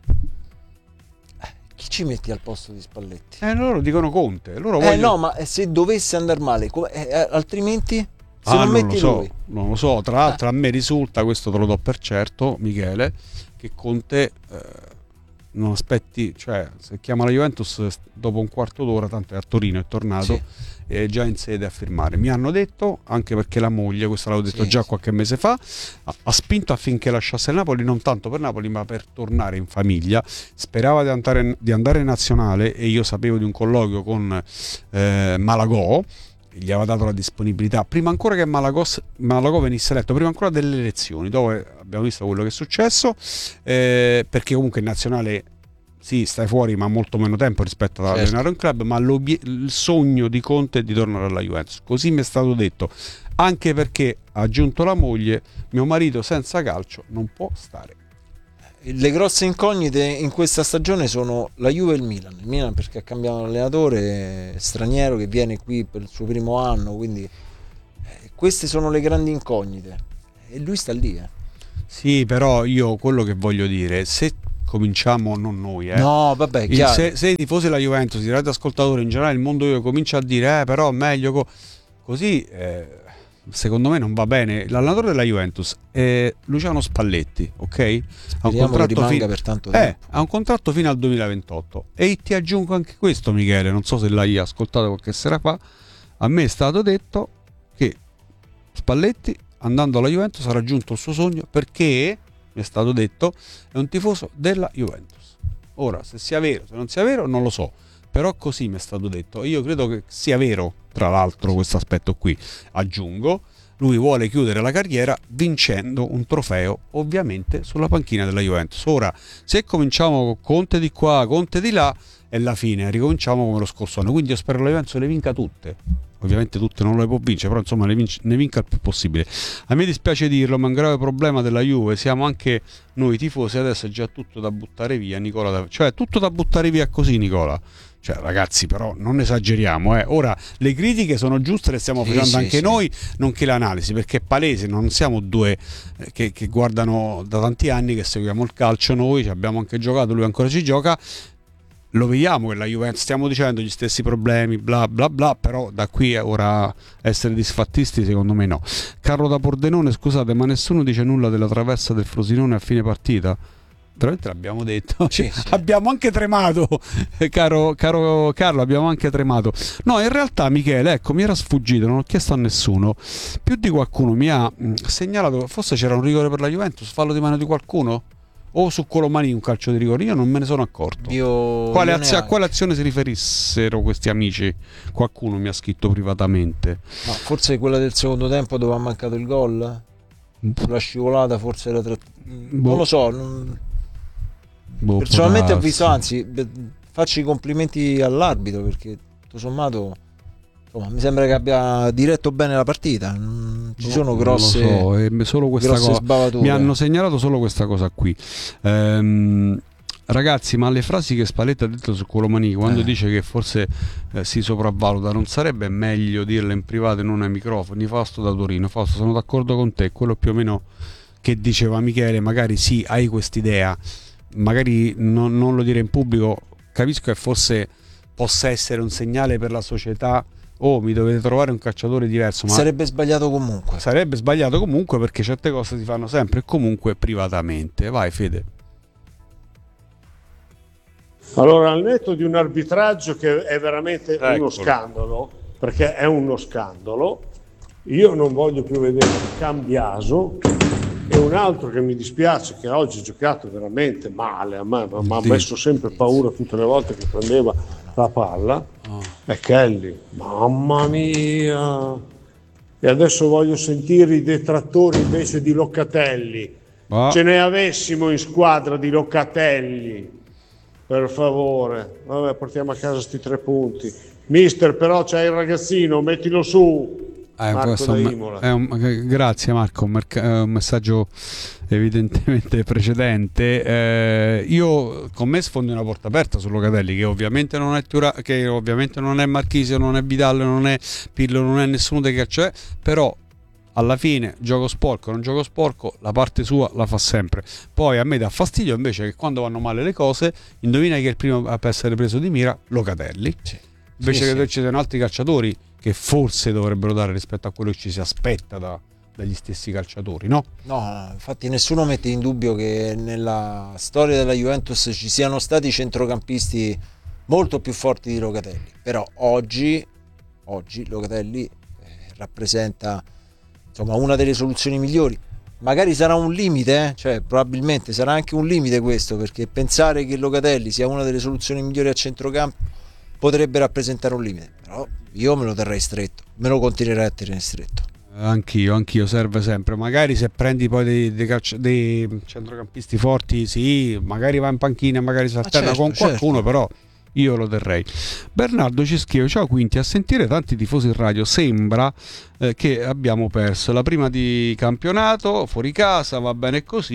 eh, chi ci metti al posto di Spalletti?
Eh, loro dicono Conte, loro
eh
vogliono...
no, ma se dovesse andare male, come, eh, altrimenti... Se
ah,
non,
non
metti
lo so,
lui.
non lo so. Tra l'altro, a me risulta, questo te lo do per certo, Michele, che Conte eh, non aspetti, cioè se chiama la Juventus dopo un quarto d'ora, tanto è a Torino, è tornato, sì. È già in sede a firmare. Mi hanno detto, anche perché la moglie, questo l'avevo detto sì, già sì. qualche mese fa, ha, ha spinto affinché lasciasse il Napoli, non tanto per Napoli ma per tornare in famiglia. Sperava di andare, di andare in nazionale, e io sapevo di un colloquio con eh, Malagò, gli aveva dato la disponibilità prima ancora che Malagos, Malagò venisse eletto, prima ancora delle elezioni, dove abbiamo visto quello che è successo, eh, perché comunque in nazionale sì, stai fuori ma molto meno tempo rispetto ad allenare certo. un club, ma il sogno di Conte è di tornare alla Juventus, così mi è stato detto, anche perché ha aggiunto la moglie, mio marito senza calcio non può stare.
le grosse incognite in questa stagione sono la Juve e il Milan. Il Milan perché ha cambiato allenatore straniero che viene qui per il suo primo anno, quindi eh, queste sono le grandi incognite e lui sta lì. Eh.
Sì, però io quello che voglio dire, se cominciamo, non noi, eh.
No, vabbè,
Il-
chiaro.
se, se i tifosi della Juventus, i radioascoltatori in generale, il mondo Juve comincia a dire, eh, però meglio co-". così, eh, secondo me non va bene. L'allenatore della Juventus è Luciano Spalletti, ok? Ha un
Speriamo che
contratto
rimanga
fin-
per tanto
eh,
tempo.
ha un contratto fino al duemilaventotto. E ti aggiungo anche questo, Michele, non so se l'hai ascoltato qualche sera fa, a me è stato detto che Spalletti, andando alla Juventus, ha raggiunto il suo sogno perché, mi è stato detto, è un tifoso della Juventus. Ora, se sia vero, se non sia vero, non lo so, però così mi è stato detto. Io credo che sia vero, tra l'altro, questo aspetto qui. Aggiungo, lui vuole chiudere la carriera vincendo un trofeo, ovviamente sulla panchina della Juventus. Ora, se cominciamo con Conte di qua, Conte di là, è la fine, ricominciamo come lo scorso anno. Quindi io spero che la Juventus le vinca tutte. Ovviamente tutte non le può vincere, però insomma ne, vinc- ne vinca il più possibile. A me dispiace dirlo, ma un grave problema della Juve siamo anche noi tifosi. Adesso è già tutto da buttare via, Nicola, da- cioè tutto da buttare via così, Nicola. Cioè ragazzi, però non esageriamo, eh. Ora le critiche sono giuste, le stiamo
Sì,
facendo
sì,
anche
sì.
noi, nonché l'analisi, perché è palese, non siamo due eh, che, che guardano da tanti anni, che seguiamo il calcio noi, ci abbiamo anche giocato, lui ancora ci gioca. Lo vediamo che la Juventus, stiamo dicendo gli stessi problemi, bla bla bla, però da qui a ora essere disfattisti secondo me no. Carlo da Pordenone, scusate, ma nessuno dice nulla della traversa del Frosinone a fine partita? Veramente l'abbiamo detto,
Sì, sì.
abbiamo anche tremato, caro, caro Carlo, abbiamo anche tremato. No, in realtà Michele, ecco, mi era sfuggito, non ho chiesto a nessuno, più di qualcuno mi ha mh, segnalato, forse c'era un rigore per la Juventus, fallo di mano di qualcuno? O su Colomani un calcio di rigore? Io non me ne sono accorto.
Io,
Quale
io
azio- a
neanche.
quale azione si riferissero questi amici? Qualcuno mi ha scritto privatamente.
Ma forse quella del secondo tempo dove ha mancato il gol? Sulla scivolata forse era tra...
Boh.
Non lo so. non-
Boh,
Personalmente
può
ho visto,
darsi.
anzi, beh, faccio i complimenti all'arbitro perché tutto sommato insomma, mi sembra che abbia diretto bene la partita. Non ci
Boh,
sono
non
grosse,
lo so, è solo questa
grosse
cosa.
sbavature.
Mi hanno segnalato solo questa cosa qui. Ehm, ragazzi, ma le frasi che Spalletti ha detto su Colomani quando
Eh.
dice che forse eh, si sopravvaluta, non sarebbe meglio dirle in privato e non ai microfoni? Fausto da Torino. Fausto, sono d'accordo con te, quello più o meno che diceva Michele, magari sì, hai quest'idea, magari non, non lo dire in pubblico, capisco che forse possa essere un segnale per la società, oh mi dovete trovare un calciatore diverso, ma
Sarebbe sbagliato comunque.
sarebbe sbagliato comunque, perché certe cose si fanno sempre e comunque privatamente. Vai Fede.
Allora, al netto di un arbitraggio che è veramente
Eccolo.
uno scandalo, perché è uno scandalo, io non voglio più vedere Cambiaso e un altro che mi dispiace, che oggi ha giocato veramente male, a me mi ha
Sì.
messo sempre paura tutte le volte che prendeva la palla,
Oh.
è Kelly. Mamma mia! E adesso voglio sentire i detrattori invece di Locatelli.
Ah.
Ce ne avessimo in squadra di Locatelli, per favore. Vabbè, portiamo a casa sti tre punti. Mister, però c'è il ragazzino, mettilo su.
Eh,
Marco
questo
da
è un-
Imola.
è un- eh, grazie Marco, un, merc- eh, un messaggio evidentemente precedente. Eh, io con me sfondi una porta aperta su Locatelli, che ovviamente non è Tura- che ovviamente non è Marchisio, non è Vidal, non è Pirlo, non è nessuno dei calcio, eh, però alla fine gioco sporco, non gioco sporco, la parte sua la fa sempre. Poi a me dà fastidio invece che quando vanno male le cose, indovina chi è il primo a essere preso di mira? Locatelli.
Sì.
Invece
Sì,
che
sì.
ci siano altri calciatori che forse dovrebbero dare rispetto a quello che ci si aspetta da- dagli stessi calciatori, no?
No, infatti nessuno mette in dubbio che nella storia della Juventus ci siano stati centrocampisti molto più forti di Locatelli, però oggi, oggi Locatelli eh, rappresenta insomma una delle soluzioni migliori. Magari sarà un limite, eh? Cioè probabilmente sarà anche un limite questo, perché pensare che Locatelli sia una delle soluzioni migliori a centrocampo potrebbe rappresentare un limite, però io me lo terrei stretto, me lo continuerei a tenere stretto.
Anch'io, anch'io, serve sempre. Magari se prendi poi dei, dei, calci- dei centrocampisti forti, sì, magari va in panchina, magari si alterna
certo,
con qualcuno,
certo.
però io lo terrei. Bernardo ci scrive: ciao Quinti, a sentire tanti tifosi in radio sembra eh, che abbiamo perso la prima di campionato, fuori casa, va bene così,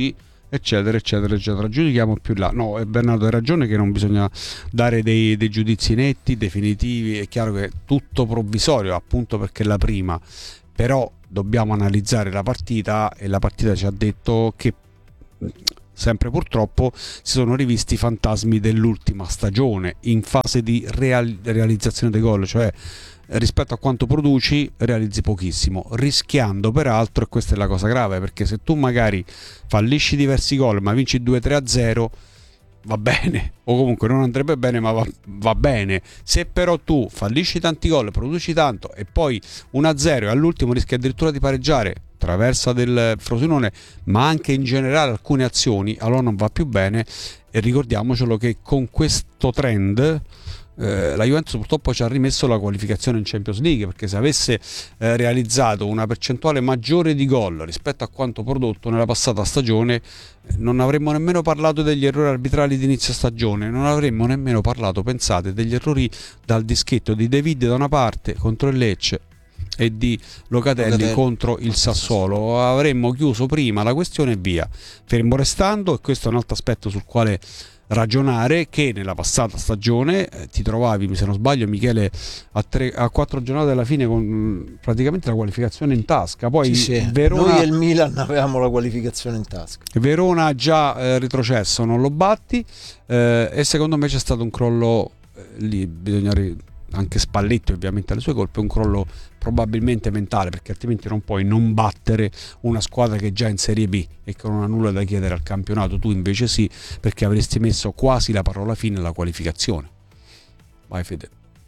eccetera eccetera eccetera. Giudichiamo più là. No, Bernardo hai ragione che non bisogna dare dei, dei giudizi netti, definitivi. È chiaro che è tutto provvisorio, appunto perché è la prima, però dobbiamo analizzare la partita, e la partita ci ha detto che sempre purtroppo si sono rivisti i fantasmi dell'ultima stagione in fase di real- realizzazione dei gol, cioè rispetto a quanto produci realizzi pochissimo, rischiando peraltro, e questa è la cosa grave, perché se tu magari fallisci diversi gol ma vinci due tre a zero va bene, o comunque non andrebbe bene ma va, va bene. Se però tu fallisci tanti gol, produci tanto e poi uno a zero e all'ultimo rischi addirittura di pareggiare, traversa del Frosinone, ma anche in generale alcune azioni, allora non va più bene. E ricordiamocelo che con questo trend Eh, la Juventus purtroppo ci ha rimesso la qualificazione in Champions League, perché se avesse eh, realizzato una percentuale maggiore di gol rispetto a quanto prodotto nella passata stagione, eh, non avremmo nemmeno parlato degli errori arbitrali di inizio stagione, non avremmo nemmeno parlato, pensate, degli errori dal dischetto di De Vid da una parte contro il Lecce e di Locatelli, Locatelli contro il Sassuolo. Avremmo chiuso prima la questione e via, fermo restando, e questo è un altro aspetto sul quale ragionare, che nella passata stagione eh, ti trovavi, se non sbaglio Michele, a, tre, a quattro giornate alla fine con mh, praticamente la qualificazione in tasca. Poi
sì, sì.
Verona,
noi e il Milan avevamo la qualificazione in tasca.
Verona già eh, retrocesso, non lo batti, eh, e secondo me c'è stato un crollo eh, lì, bisogna ri- anche Spalletti ovviamente alle sue colpe, un crollo probabilmente mentale, perché altrimenti non puoi non battere una squadra che è già in Serie B e che non ha nulla da chiedere al campionato. Tu invece sì, perché avresti messo quasi la parola fine alla qualificazione. Vai Fede.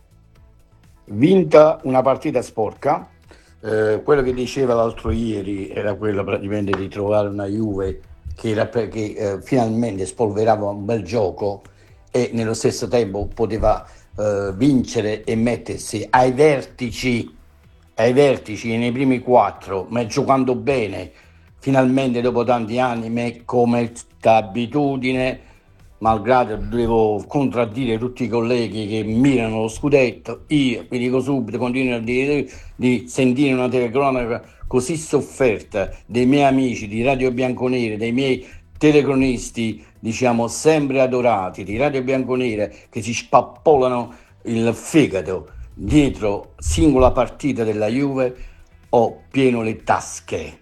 Vinta una partita sporca, eh, quello che diceva l'altro ieri era quello praticamente di trovare una Juve che, era, che eh, finalmente spolverava un bel gioco e nello stesso tempo poteva Uh, vincere e mettersi ai vertici ai vertici nei primi quattro, ma giocando bene finalmente dopo tanti anni. Me come abitudine, malgrado devo contraddire tutti i colleghi che mirano lo scudetto, io vi dico subito, continuo a dire di sentire una telecronaca così sofferta dei miei amici di Radio Bianconere, dei miei telecronisti, diciamo sempre adorati di Radio Bianconere, che si spappolano il fegato dietro singola partita della Juve. Ho pieno le tasche.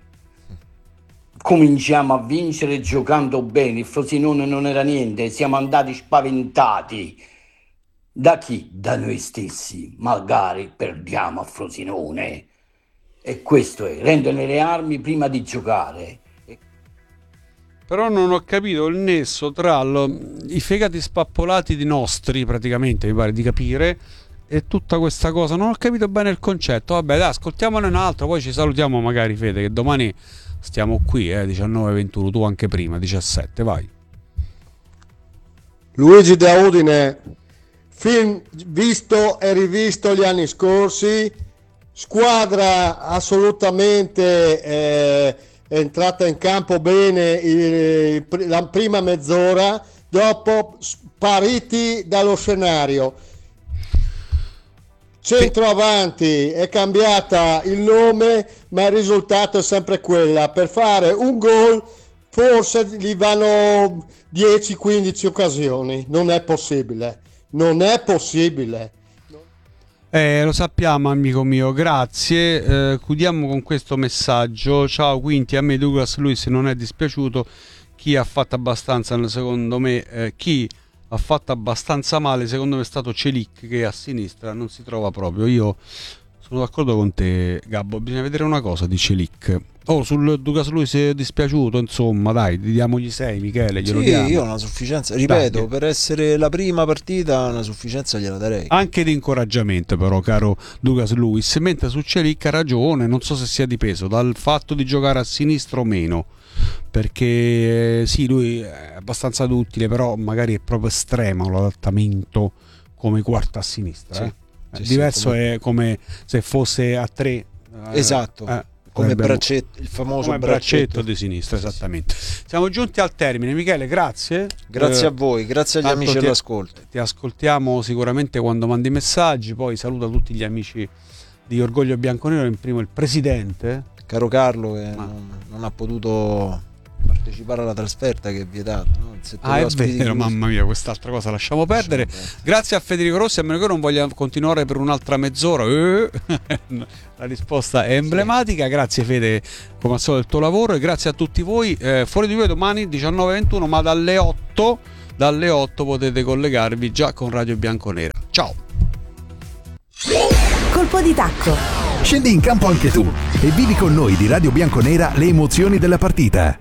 Cominciamo a vincere giocando bene. Il Frosinone non era niente, siamo andati spaventati. Da chi? Da noi stessi. Magari perdiamo a Frosinone. E questo è, rendere le armi prima di giocare.
Però non ho capito il nesso tra lo, i fegati spappolati di nostri, praticamente, mi pare di capire, e tutta questa cosa. Non ho capito bene il concetto. Vabbè, dai, ascoltiamone un altro, poi ci salutiamo magari, Fede, che domani stiamo qui, eh, diciannove ventuno, tu anche prima, diciassette, vai.
Luigi da Udine, film visto e rivisto gli anni scorsi, squadra assolutamente... Eh, è entrata in campo bene eh, la prima mezz'ora, dopo spariti dallo scenario. Centroavanti è cambiata il nome, ma il risultato è sempre quella. Per fare un gol forse gli vanno dieci quindici occasioni. Non è possibile, non è possibile.
Eh, lo sappiamo, amico mio, grazie. Eh, chiudiamo con questo messaggio. Ciao Quinti, a me Douglas Luiz non è dispiaciuto. Chi ha fatto abbastanza, secondo me, eh, chi ha fatto abbastanza male, secondo me è stato Celic, che a sinistra non si trova proprio. Io sono d'accordo con te, Gabbo. Bisogna vedere una cosa di Celic. Oh, sul Douglas Luiz è dispiaciuto, insomma, dai, diamogli sei, Michele, glielo
sì,
diamo.
Io una sufficienza, ripeto,
dai,
per essere la prima partita una sufficienza gliela darei.
Anche di incoraggiamento però, caro Douglas Luiz, mentre su Celic ha ragione, non so se sia dipeso dal fatto di giocare a sinistra o meno, perché sì, lui è abbastanza duttile, però magari è proprio estremo l'adattamento come quarta a sinistra. Sì, eh. sì, diverso sì, come... è come se fosse a tre.
Esatto.
Eh,
come braccetto, il famoso
come braccetto, braccetto di sinistra, esattamente. Siamo giunti al termine, Michele, grazie.
Grazie eh, a voi, grazie agli amici
ti,
all'ascolto.
Ti ascoltiamo sicuramente quando mandi messaggi, poi saluto tutti gli amici di Orgoglio Bianconero, in primo il presidente.
Caro Carlo, che non, non ha potuto partecipare alla trasferta che è vietata, no?
Ah, è vero, mamma mia, quest'altra cosa lasciamo perdere. lasciamo perdere. Grazie a Federico Rossi, a meno che non voglia continuare per un'altra mezz'ora. Eh. La risposta è emblematica. Sì. Grazie Fede, come al solito, del tuo lavoro, e grazie a tutti voi. Eh, fuori di voi domani diciannove e ventuno, ma dalle otto, dalle otto potete collegarvi già con Radio Bianconera. Ciao.
Colpo di tacco.
Scendi in campo anche tu e vivi con noi di Radio Bianconera le emozioni della partita.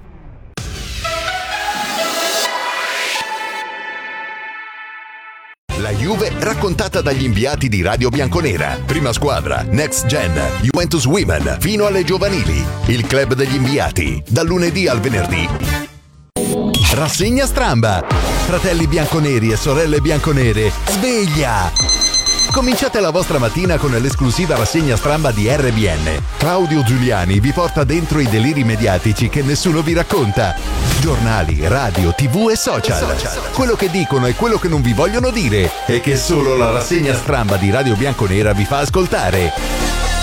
La Juve raccontata dagli inviati di Radio Bianconera. Prima squadra, Next Gen, Juventus Women, fino alle giovanili. Il club degli inviati, dal lunedì al venerdì. Rassegna Stramba. Fratelli bianconeri e sorelle bianconere, sveglia! Cominciate la vostra mattina con l'esclusiva rassegna Stramba di R B N. Claudio Giuliani vi porta dentro i deliri mediatici che nessuno vi racconta. Giornali, radio, tv e social. Quello che dicono e quello che non vi vogliono dire e che solo la rassegna Stramba di Radio Bianconera vi fa ascoltare.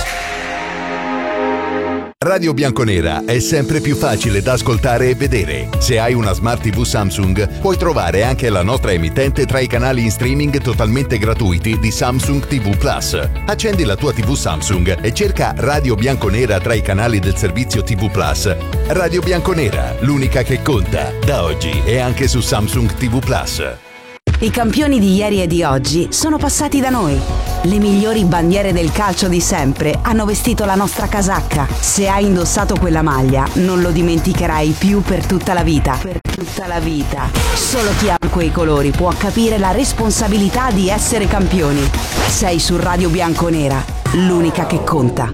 Radio Bianconera è sempre più facile da ascoltare e vedere. Se hai una Smart tivù Samsung, puoi trovare anche la nostra emittente tra i canali in streaming totalmente gratuiti di Samsung tivù Plus. Accendi la tua tivù Samsung e cerca Radio Bianconera tra i canali del servizio tivù Plus. Radio Bianconera, l'unica che conta, da oggi e anche su Samsung tivù Plus.
I campioni di ieri e di oggi sono passati da noi. Le migliori bandiere del calcio di sempre hanno vestito la nostra casacca. Se hai indossato quella maglia, non lo dimenticherai più per tutta la vita. Per tutta la vita. Solo chi ha quei colori può capire la responsabilità di essere campioni. Sei su Radio Bianconera, l'unica che conta.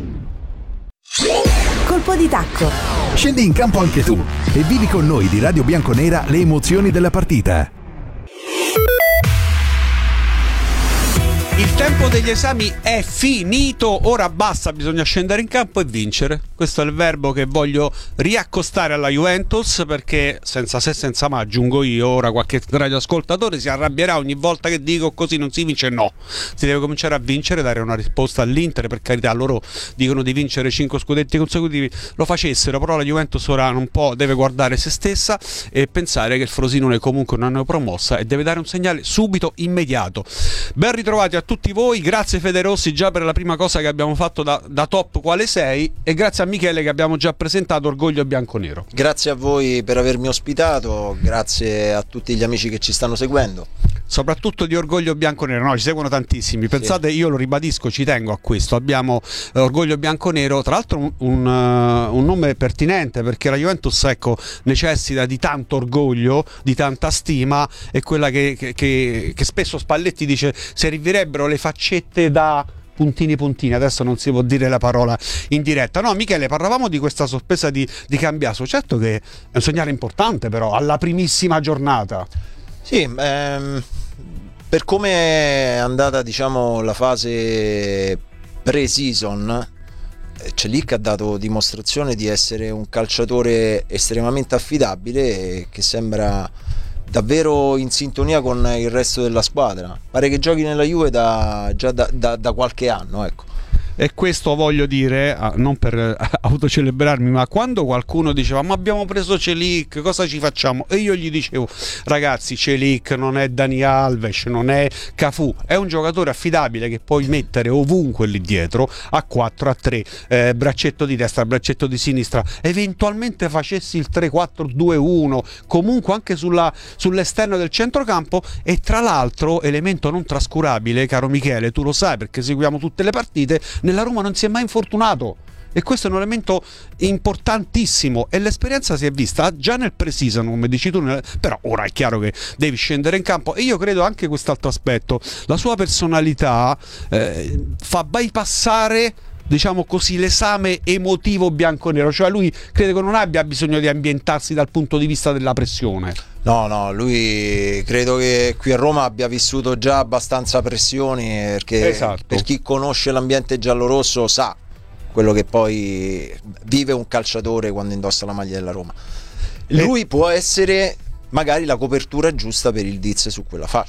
Colpo di tacco.
Scendi in campo anche tu e vivi con noi di Radio Bianconera le emozioni della partita.
Il tempo degli esami è finito, ora basta, bisogna scendere in campo e vincere. Questo è il verbo che voglio riaccostare alla Juventus, perché senza se senza ma, aggiungo io, ora qualche radioascoltatore si arrabbierà ogni volta che dico così non si vince. No, si deve cominciare a vincere, dare una risposta all'Inter. Per carità, loro dicono di vincere cinque scudetti consecutivi, lo facessero, però la Juventus ora un po' deve guardare se stessa e pensare che il Frosinone comunque non è promossa e deve dare un segnale subito, immediato. Ben ritrovati a tutti voi, grazie Fede Rossi già per la prima cosa che abbiamo fatto da, da top quale sei, e grazie a Michele che abbiamo già presentato Orgoglio Bianconero.
Grazie a voi per avermi ospitato, grazie a tutti gli amici che ci stanno seguendo.
Soprattutto di Orgoglio Bianconero, no, ci seguono tantissimi, pensate, sì. Io lo ribadisco, ci tengo a questo, abbiamo eh, Orgoglio Bianconero, tra l'altro un, un, uh, un nome pertinente, perché la Juventus, ecco, necessita di tanto orgoglio, di tanta stima, è quella che, che, che, che spesso Spalletti dice servirebbero le faccette da puntini puntini, adesso non si può dire la parola in diretta. No, Michele, parlavamo di questa sorpresa di, di Cambiaso, certo che è un segnale importante però, alla primissima giornata.
Sì, ehm, per come è andata, diciamo, la fase pre-season, Celik ha dato dimostrazione di essere un calciatore estremamente affidabile e che sembra davvero in sintonia con il resto della squadra. Pare che giochi nella Juve da, già da, da, da qualche anno, ecco.
E questo voglio dire, non per autocelebrarmi, ma quando qualcuno diceva ma abbiamo preso Celik, cosa ci facciamo? E io gli dicevo, ragazzi, Celik non è Dani Alves, non è Cafu, è un giocatore affidabile che puoi mettere ovunque lì dietro, a quattro, a tre, eh, braccetto di destra, braccetto di sinistra, eventualmente facessi il tre quattro due uno, comunque anche sulla, sull'esterno del centrocampo. E tra l'altro, elemento non trascurabile, caro Michele, tu lo sai perché seguiamo tutte le partite, nella Roma non si è mai infortunato, e questo è un elemento importantissimo, e l'esperienza si è vista già nel pre-season, come dici tu, però ora è chiaro che devi scendere in campo. E io credo anche quest'altro aspetto, la sua personalità eh, fa bypassare, diciamo così, l'esame emotivo bianconero, cioè lui credo che non abbia bisogno di ambientarsi dal punto di vista della pressione.
No, no, lui credo che qui a Roma abbia vissuto già abbastanza pressioni, perché
esatto.
Per chi conosce l'ambiente giallorosso sa quello che poi vive un calciatore quando indossa la maglia della Roma. Lui e... può essere magari la copertura giusta per il Diz su quella fascia.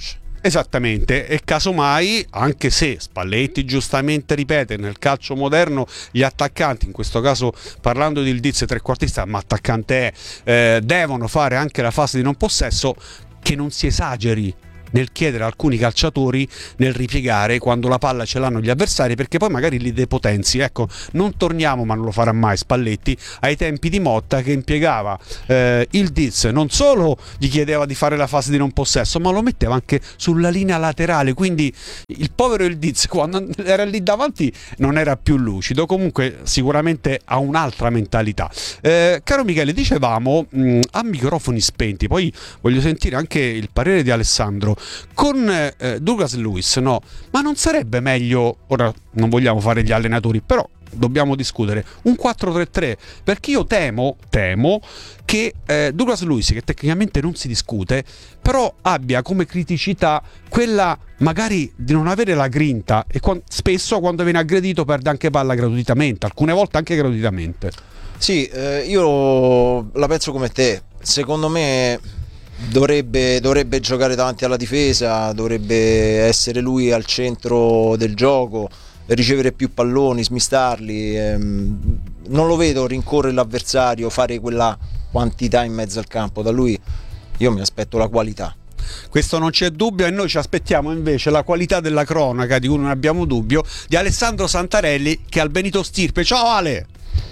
Esattamente, e casomai, anche se Spalletti giustamente ripete nel calcio moderno gli attaccanti, in questo caso parlando di Ildiz trequartista, ma attaccante è, eh, devono fare anche la fase di non possesso, che non si esageri nel chiedere a alcuni calciatori nel ripiegare quando la palla ce l'hanno gli avversari, perché poi magari li depotenzi. Ecco, non torniamo, ma non lo farà mai Spalletti, ai tempi di Motta, che impiegava eh, Ildiz, non solo gli chiedeva di fare la fase di non possesso, ma lo metteva anche sulla linea laterale, quindi il povero Ildiz quando era lì davanti non era più lucido. Comunque sicuramente ha un'altra mentalità. Eh, caro Michele, dicevamo mh, a microfoni spenti, poi voglio sentire anche il parere di Alessandro con eh, Douglas Luiz, no? Ma non sarebbe meglio, ora non vogliamo fare gli allenatori, però dobbiamo discutere un quattro tre tre, perché io temo temo che eh, Douglas Luiz, che tecnicamente non si discute, però abbia come criticità quella magari di non avere la grinta, e quando, spesso quando viene aggredito perde anche palla gratuitamente, alcune volte anche gratuitamente.
Sì, eh, io la penso come te. Secondo me Dovrebbe, dovrebbe giocare davanti alla difesa, dovrebbe essere lui al centro del gioco, ricevere più palloni, smistarli. Ehm, non lo vedo rincorrere l'avversario, fare quella quantità in mezzo al campo. Da lui io mi aspetto la qualità.
Questo non c'è dubbio, e noi ci aspettiamo invece la qualità della cronaca, di cui non abbiamo dubbio, di Alessandro Santarelli, che ha il Benito Stirpe. Ciao Ale!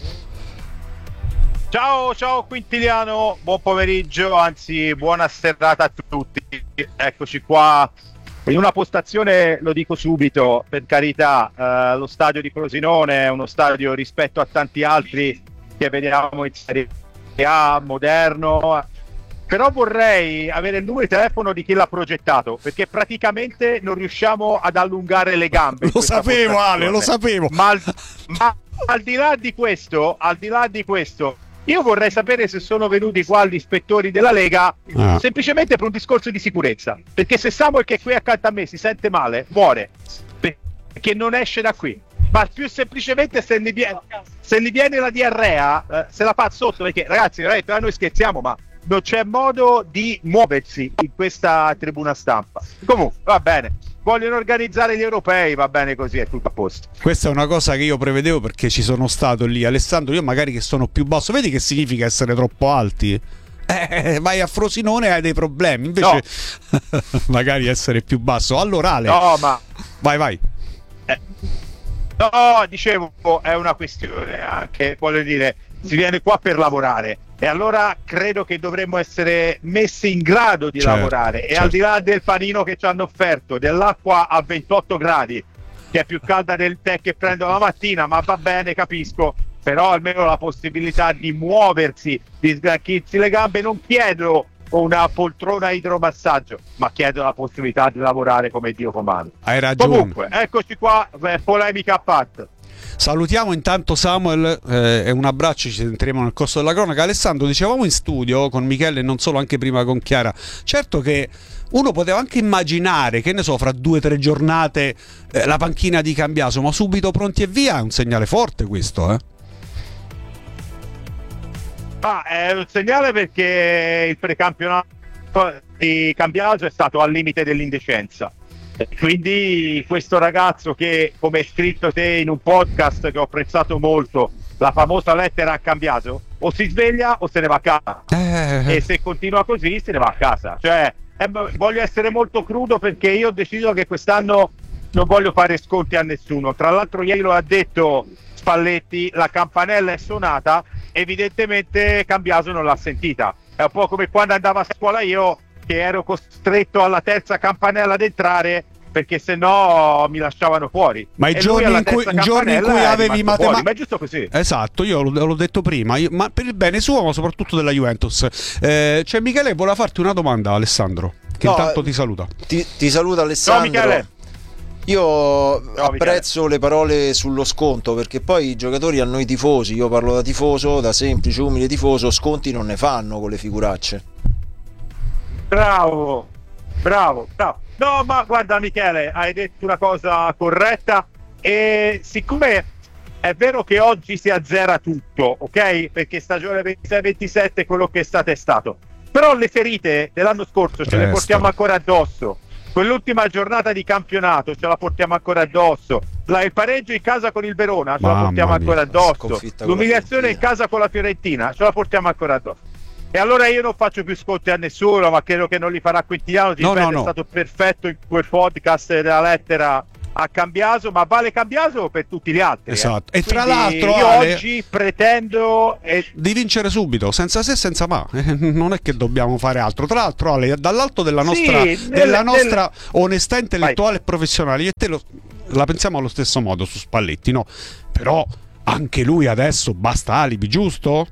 Ciao, ciao Quintiliano, buon pomeriggio, anzi buona serata a tutti. Eccoci qua in una postazione, lo dico subito, per carità, eh, lo stadio di Frosinone è uno stadio rispetto a tanti altri che vediamo in Serie A, moderno, però vorrei avere il numero di telefono di chi l'ha progettato, perché praticamente non riusciamo ad allungare le gambe.
Lo sapevo Ale, lo sapevo.
Ma al, ma al di là di questo, al di là di questo, io vorrei sapere se sono venuti qua gli ispettori della Lega ah. semplicemente per un discorso di sicurezza, perché se Samuel, che è qui accanto a me, si sente male, muore, perché non esce da qui. Ma più semplicemente se gli viene, se gli viene la diarrea, eh, se la fa sotto, perché ragazzi, ragazzi, noi scherziamo, ma non c'è modo di muoversi in questa tribuna stampa. Comunque, va bene. Vogliono organizzare gli europei, va bene così, è tutto a posto.
Questa è una cosa che io prevedevo, perché ci sono stato lì. Alessandro, io magari che sono più basso, vedi che significa essere troppo alti? Eh, vai a Frosinone e hai dei problemi, invece no. Magari essere più basso. Allora Ale,
no, ma
vai vai
eh. No, dicevo, è una questione anche, voglio dire, si viene qua per lavorare, e allora credo che dovremmo essere messi in grado di certo, lavorare, e certo. Al di là del panino che ci hanno offerto, dell'acqua a ventotto gradi, che è più calda del tè che prendo la mattina, ma va bene, capisco, però almeno la possibilità di muoversi, di sgranchirsi le gambe. Non chiedo una poltrona idromassaggio, ma chiedo la possibilità di lavorare come Dio comanda.
Hai ragione.
Comunque, eccoci qua, polemica a parte.
Salutiamo intanto Samuel eh, e un abbraccio, ci sentiremo nel corso della cronaca. Alessandro, dicevamo in studio con Michele e non solo, anche prima con Chiara, certo che uno poteva anche immaginare, che ne so, fra due o tre giornate eh, la panchina di Cambiaso, ma subito pronti e via, è un segnale forte questo, eh?
Ah, è un segnale, perché il precampionato di Cambiaso è stato al limite dell'indecenza. Quindi questo ragazzo, che, come hai scritto te in un podcast che ho apprezzato molto, la famosa lettera a Cambiaso, o si sveglia o se ne va a casa, eh. E se continua così se ne va a casa. Cioè, eh, voglio essere molto crudo, perché io ho deciso che quest'anno non voglio fare sconti a nessuno. Tra l'altro ieri lo ha detto Spalletti, la campanella è suonata, evidentemente Cambiaso non l'ha sentita. È un po' come quando andavo a scuola io, che ero costretto alla terza campanella ad entrare, perché se no mi lasciavano fuori.
Ma i giorni in cui, giorni in cui avevi matematica,
ma è giusto così.
Esatto, io l'ho, l'ho detto prima, io, ma per il bene suo, ma soprattutto della Juventus. Eh, cioè Michele voleva farti una domanda, Alessandro, che no, intanto ti saluta.
Ti, ti saluta Alessandro.
Ciao Michele.
Io
no,
apprezzo
Michele.
le parole sullo sconto, perché poi i giocatori, a noi tifosi, io parlo da tifoso, da semplice umile tifoso, sconti non ne fanno con le figuracce.
Bravo, bravo, bravo. No, ma guarda Michele, hai detto una cosa corretta, e siccome è vero che oggi si azzera tutto, ok? Perché stagione ventisei ventisette è quello che è stato è stato, però le ferite dell'anno scorso ce Presto. le portiamo ancora addosso, quell'ultima giornata di campionato ce la portiamo ancora addosso, la, il pareggio in casa con il Verona ce
Mamma
la portiamo
mia.
ancora addosso, l'umiliazione in casa con la Fiorentina ce la portiamo ancora addosso. E allora io non faccio più sconti a nessuno, ma credo che non li farà Quintiliano. Ti
No,
ripeto,
no, no.
è stato perfetto in quel podcast della lettera a Cambiaso, ma vale Cambiaso per tutti gli altri.
Esatto.
eh.
E tra
Quindi
l'altro,
io
Ale,
oggi pretendo eh,
di vincere subito, senza se senza ma. Eh, non è che dobbiamo fare altro. Tra l'altro, Ale, dall'alto della nostra,
Sì,
della
nel-
nostra
nel-
onestà intellettuale e professionale, io e te lo- la pensiamo allo stesso modo su Spalletti, no? Però anche lui adesso basta alibi, giusto?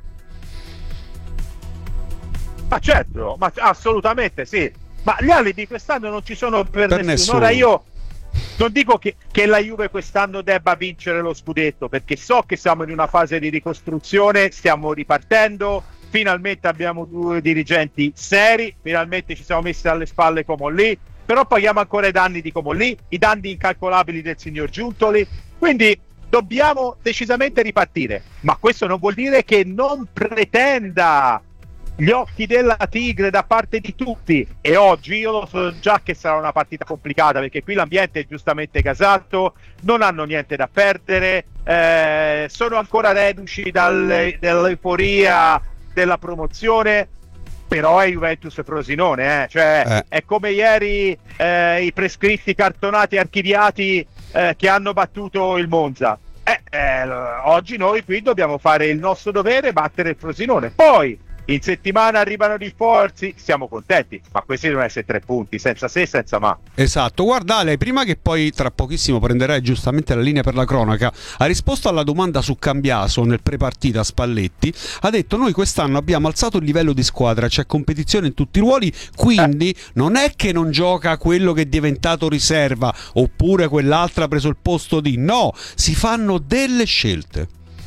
ma certo, ma assolutamente sì. Ma gli alibi quest'anno non ci sono per,
Per
nessuno.
nessuno.
Ora io non dico che, che la Juve quest'anno debba vincere lo scudetto, perché so che siamo in una fase di ricostruzione, stiamo ripartendo, finalmente abbiamo due dirigenti seri, finalmente ci siamo messi alle spalle Comolli, però paghiamo ancora i danni di Comolli, i danni incalcolabili del signor Giuntoli, quindi dobbiamo decisamente ripartire, ma questo non vuol dire che non pretenda gli occhi della tigre da parte di tutti, e oggi io lo so già che sarà una partita complicata, perché qui l'ambiente è giustamente gasato, non hanno niente da perdere, eh, sono ancora reduci dal, dall'euforia della promozione, però è Juventus e Frosinone, eh. Cioè,
Eh.
è come ieri eh, i prescritti cartonati archiviati eh, che hanno battuto il Monza. Eh, eh, oggi noi qui dobbiamo fare il nostro dovere e battere il Frosinone. Poi in settimana arrivano rinforzi, siamo contenti, ma questi devono essere tre punti, senza se, senza ma.
Esatto, guarda Ale, prima che poi tra pochissimo prenderai giustamente la linea per la cronaca, ha risposto alla domanda su Cambiaso nel pre-partita Spalletti, ha detto noi quest'anno abbiamo alzato il livello di squadra, c'è competizione in tutti i ruoli, quindi eh. non è che non gioca quello che è diventato riserva, oppure quell'altro ha preso il posto di, no, si fanno delle scelte.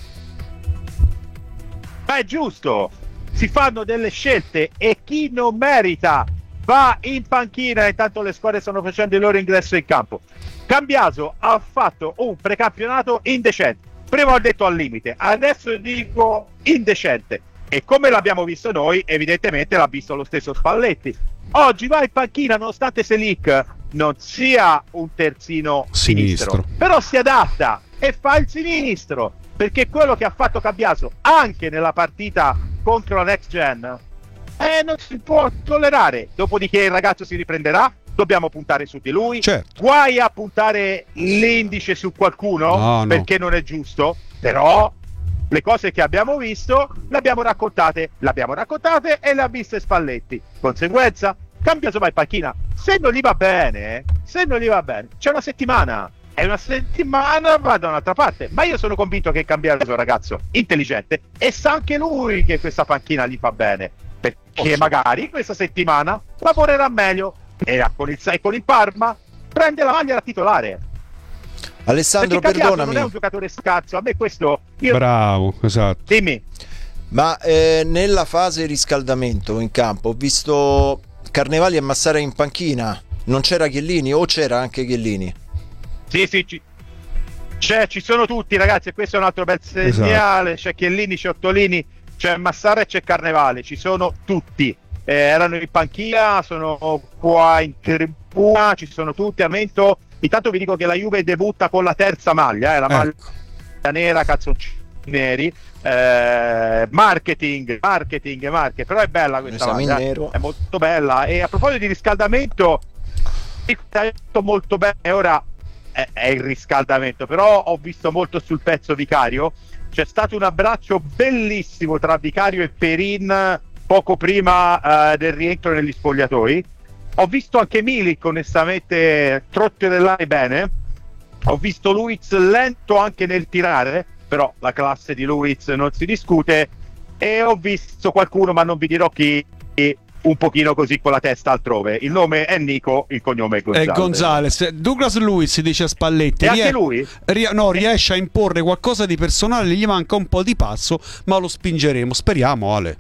Ma è giusto, si fanno delle scelte e chi non merita va in panchina, intanto le squadre stanno facendo il loro ingresso in campo. Cambiaso ha fatto un precampionato indecente, prima ho detto al limite, adesso dico indecente, e come l'abbiamo visto noi evidentemente l'ha visto lo stesso Spalletti. Oggi va in panchina nonostante Selic non sia un terzino sinistro,
Sinistro.
però si adatta e fa il sinistro, perché quello che ha fatto Cambiaso anche nella partita contro la Next Gen eh, non si può tollerare. Dopodiché il ragazzo si riprenderà, dobbiamo puntare su di lui,
certo.
Guai a puntare l'indice su qualcuno,
no, no.
perché non è giusto, però le cose che abbiamo visto le abbiamo raccontate, le abbiamo raccontate e le ha viste Spalletti. Conseguenza, Cambiaso va in panchina. Se non gli va bene, se non gli va bene, c'è una settimana. È una settimana, va da un'altra parte. Ma io sono convinto che Cambiaso è un ragazzo intelligente e sa anche lui che questa panchina gli fa bene, perché Posso. magari questa settimana lavorerà meglio e con il, e con il Parma prende la maglia da titolare.
Alessandro,
perché Cambiaso
perdonami,
non è un giocatore scarso, a me questo io...
Bravo, esatto.
Dimmi.
Ma eh, nella fase riscaldamento in campo ho visto Carnevali e Massara in panchina, non c'era Chiellini o c'era anche Chiellini?
Sì, sì, ci, c'è, ci sono tutti ragazzi, e questo è un altro bel segnale, esatto. C'è Chiellini, c'è Ottolini, c'è Massara e c'è Carnevale, ci sono tutti, eh, erano in panchina, sono qua in tribuna, ci sono tutti, a mento. Intanto vi dico che la Juve debutta con la terza maglia, eh, la maglia ecco. nera, calzoncini neri, eh, marketing, marketing, marketing, però è bella questa maglia, è molto bella. E a proposito di riscaldamento, molto bene, ora è, è il riscaldamento, però ho visto molto sul pezzo Vicario, c'è stato un abbraccio bellissimo tra Vicario e Perin poco prima eh, del rientro negli spogliatoi. Ho visto anche Milik onestamente trotterellare bene, ho visto Luiz lento anche nel tirare, però la classe di Luiz non si discute, e ho visto qualcuno, ma non vi dirò chi, un pochino così con la testa altrove. Il nome è Nico, il cognome è Gonzales.
È Gonzales. Douglas Luiz dice a Spalletti,
e anche lui
rie- no, riesce a imporre qualcosa di personale, gli manca un po' di passo, ma lo spingeremo, speriamo, Ale.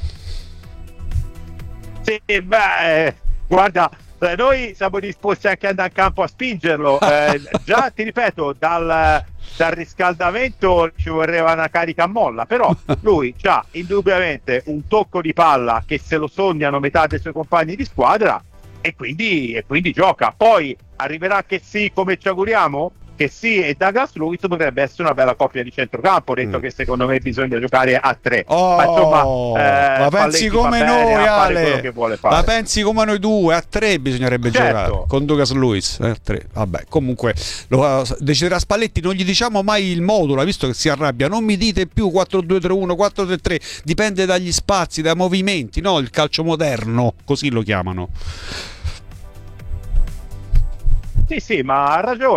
Sì, beh, guarda, noi siamo disposti anche ad andare in campo a spingerlo, eh, già ti ripeto, dal, dal riscaldamento ci vorrebbe una carica a molla, però lui ha indubbiamente un tocco di palla che se lo sognano metà dei suoi compagni di squadra, e quindi, e quindi gioca. Poi arriverà che sì, come ci auguriamo, che sì, e Douglas Luiz potrebbe essere una bella coppia di centrocampo. Ho detto mm. che secondo me bisogna giocare a tre.
Oh,
ma insomma, eh,
ma pensi come noi, Ale?
Che vuole fare.
Ma pensi come noi due? A tre bisognerebbe
certo.
giocare con Douglas Luiz. Eh, a tre. Vabbè, comunque lo deciderà Spalletti. Non gli diciamo mai il modulo, visto che si arrabbia. Non mi dite più quattro due tre uno, quattro tre tre. Dipende dagli spazi, dai movimenti. No, il calcio moderno, così lo chiamano.
Sì, sì, ma ha ragione.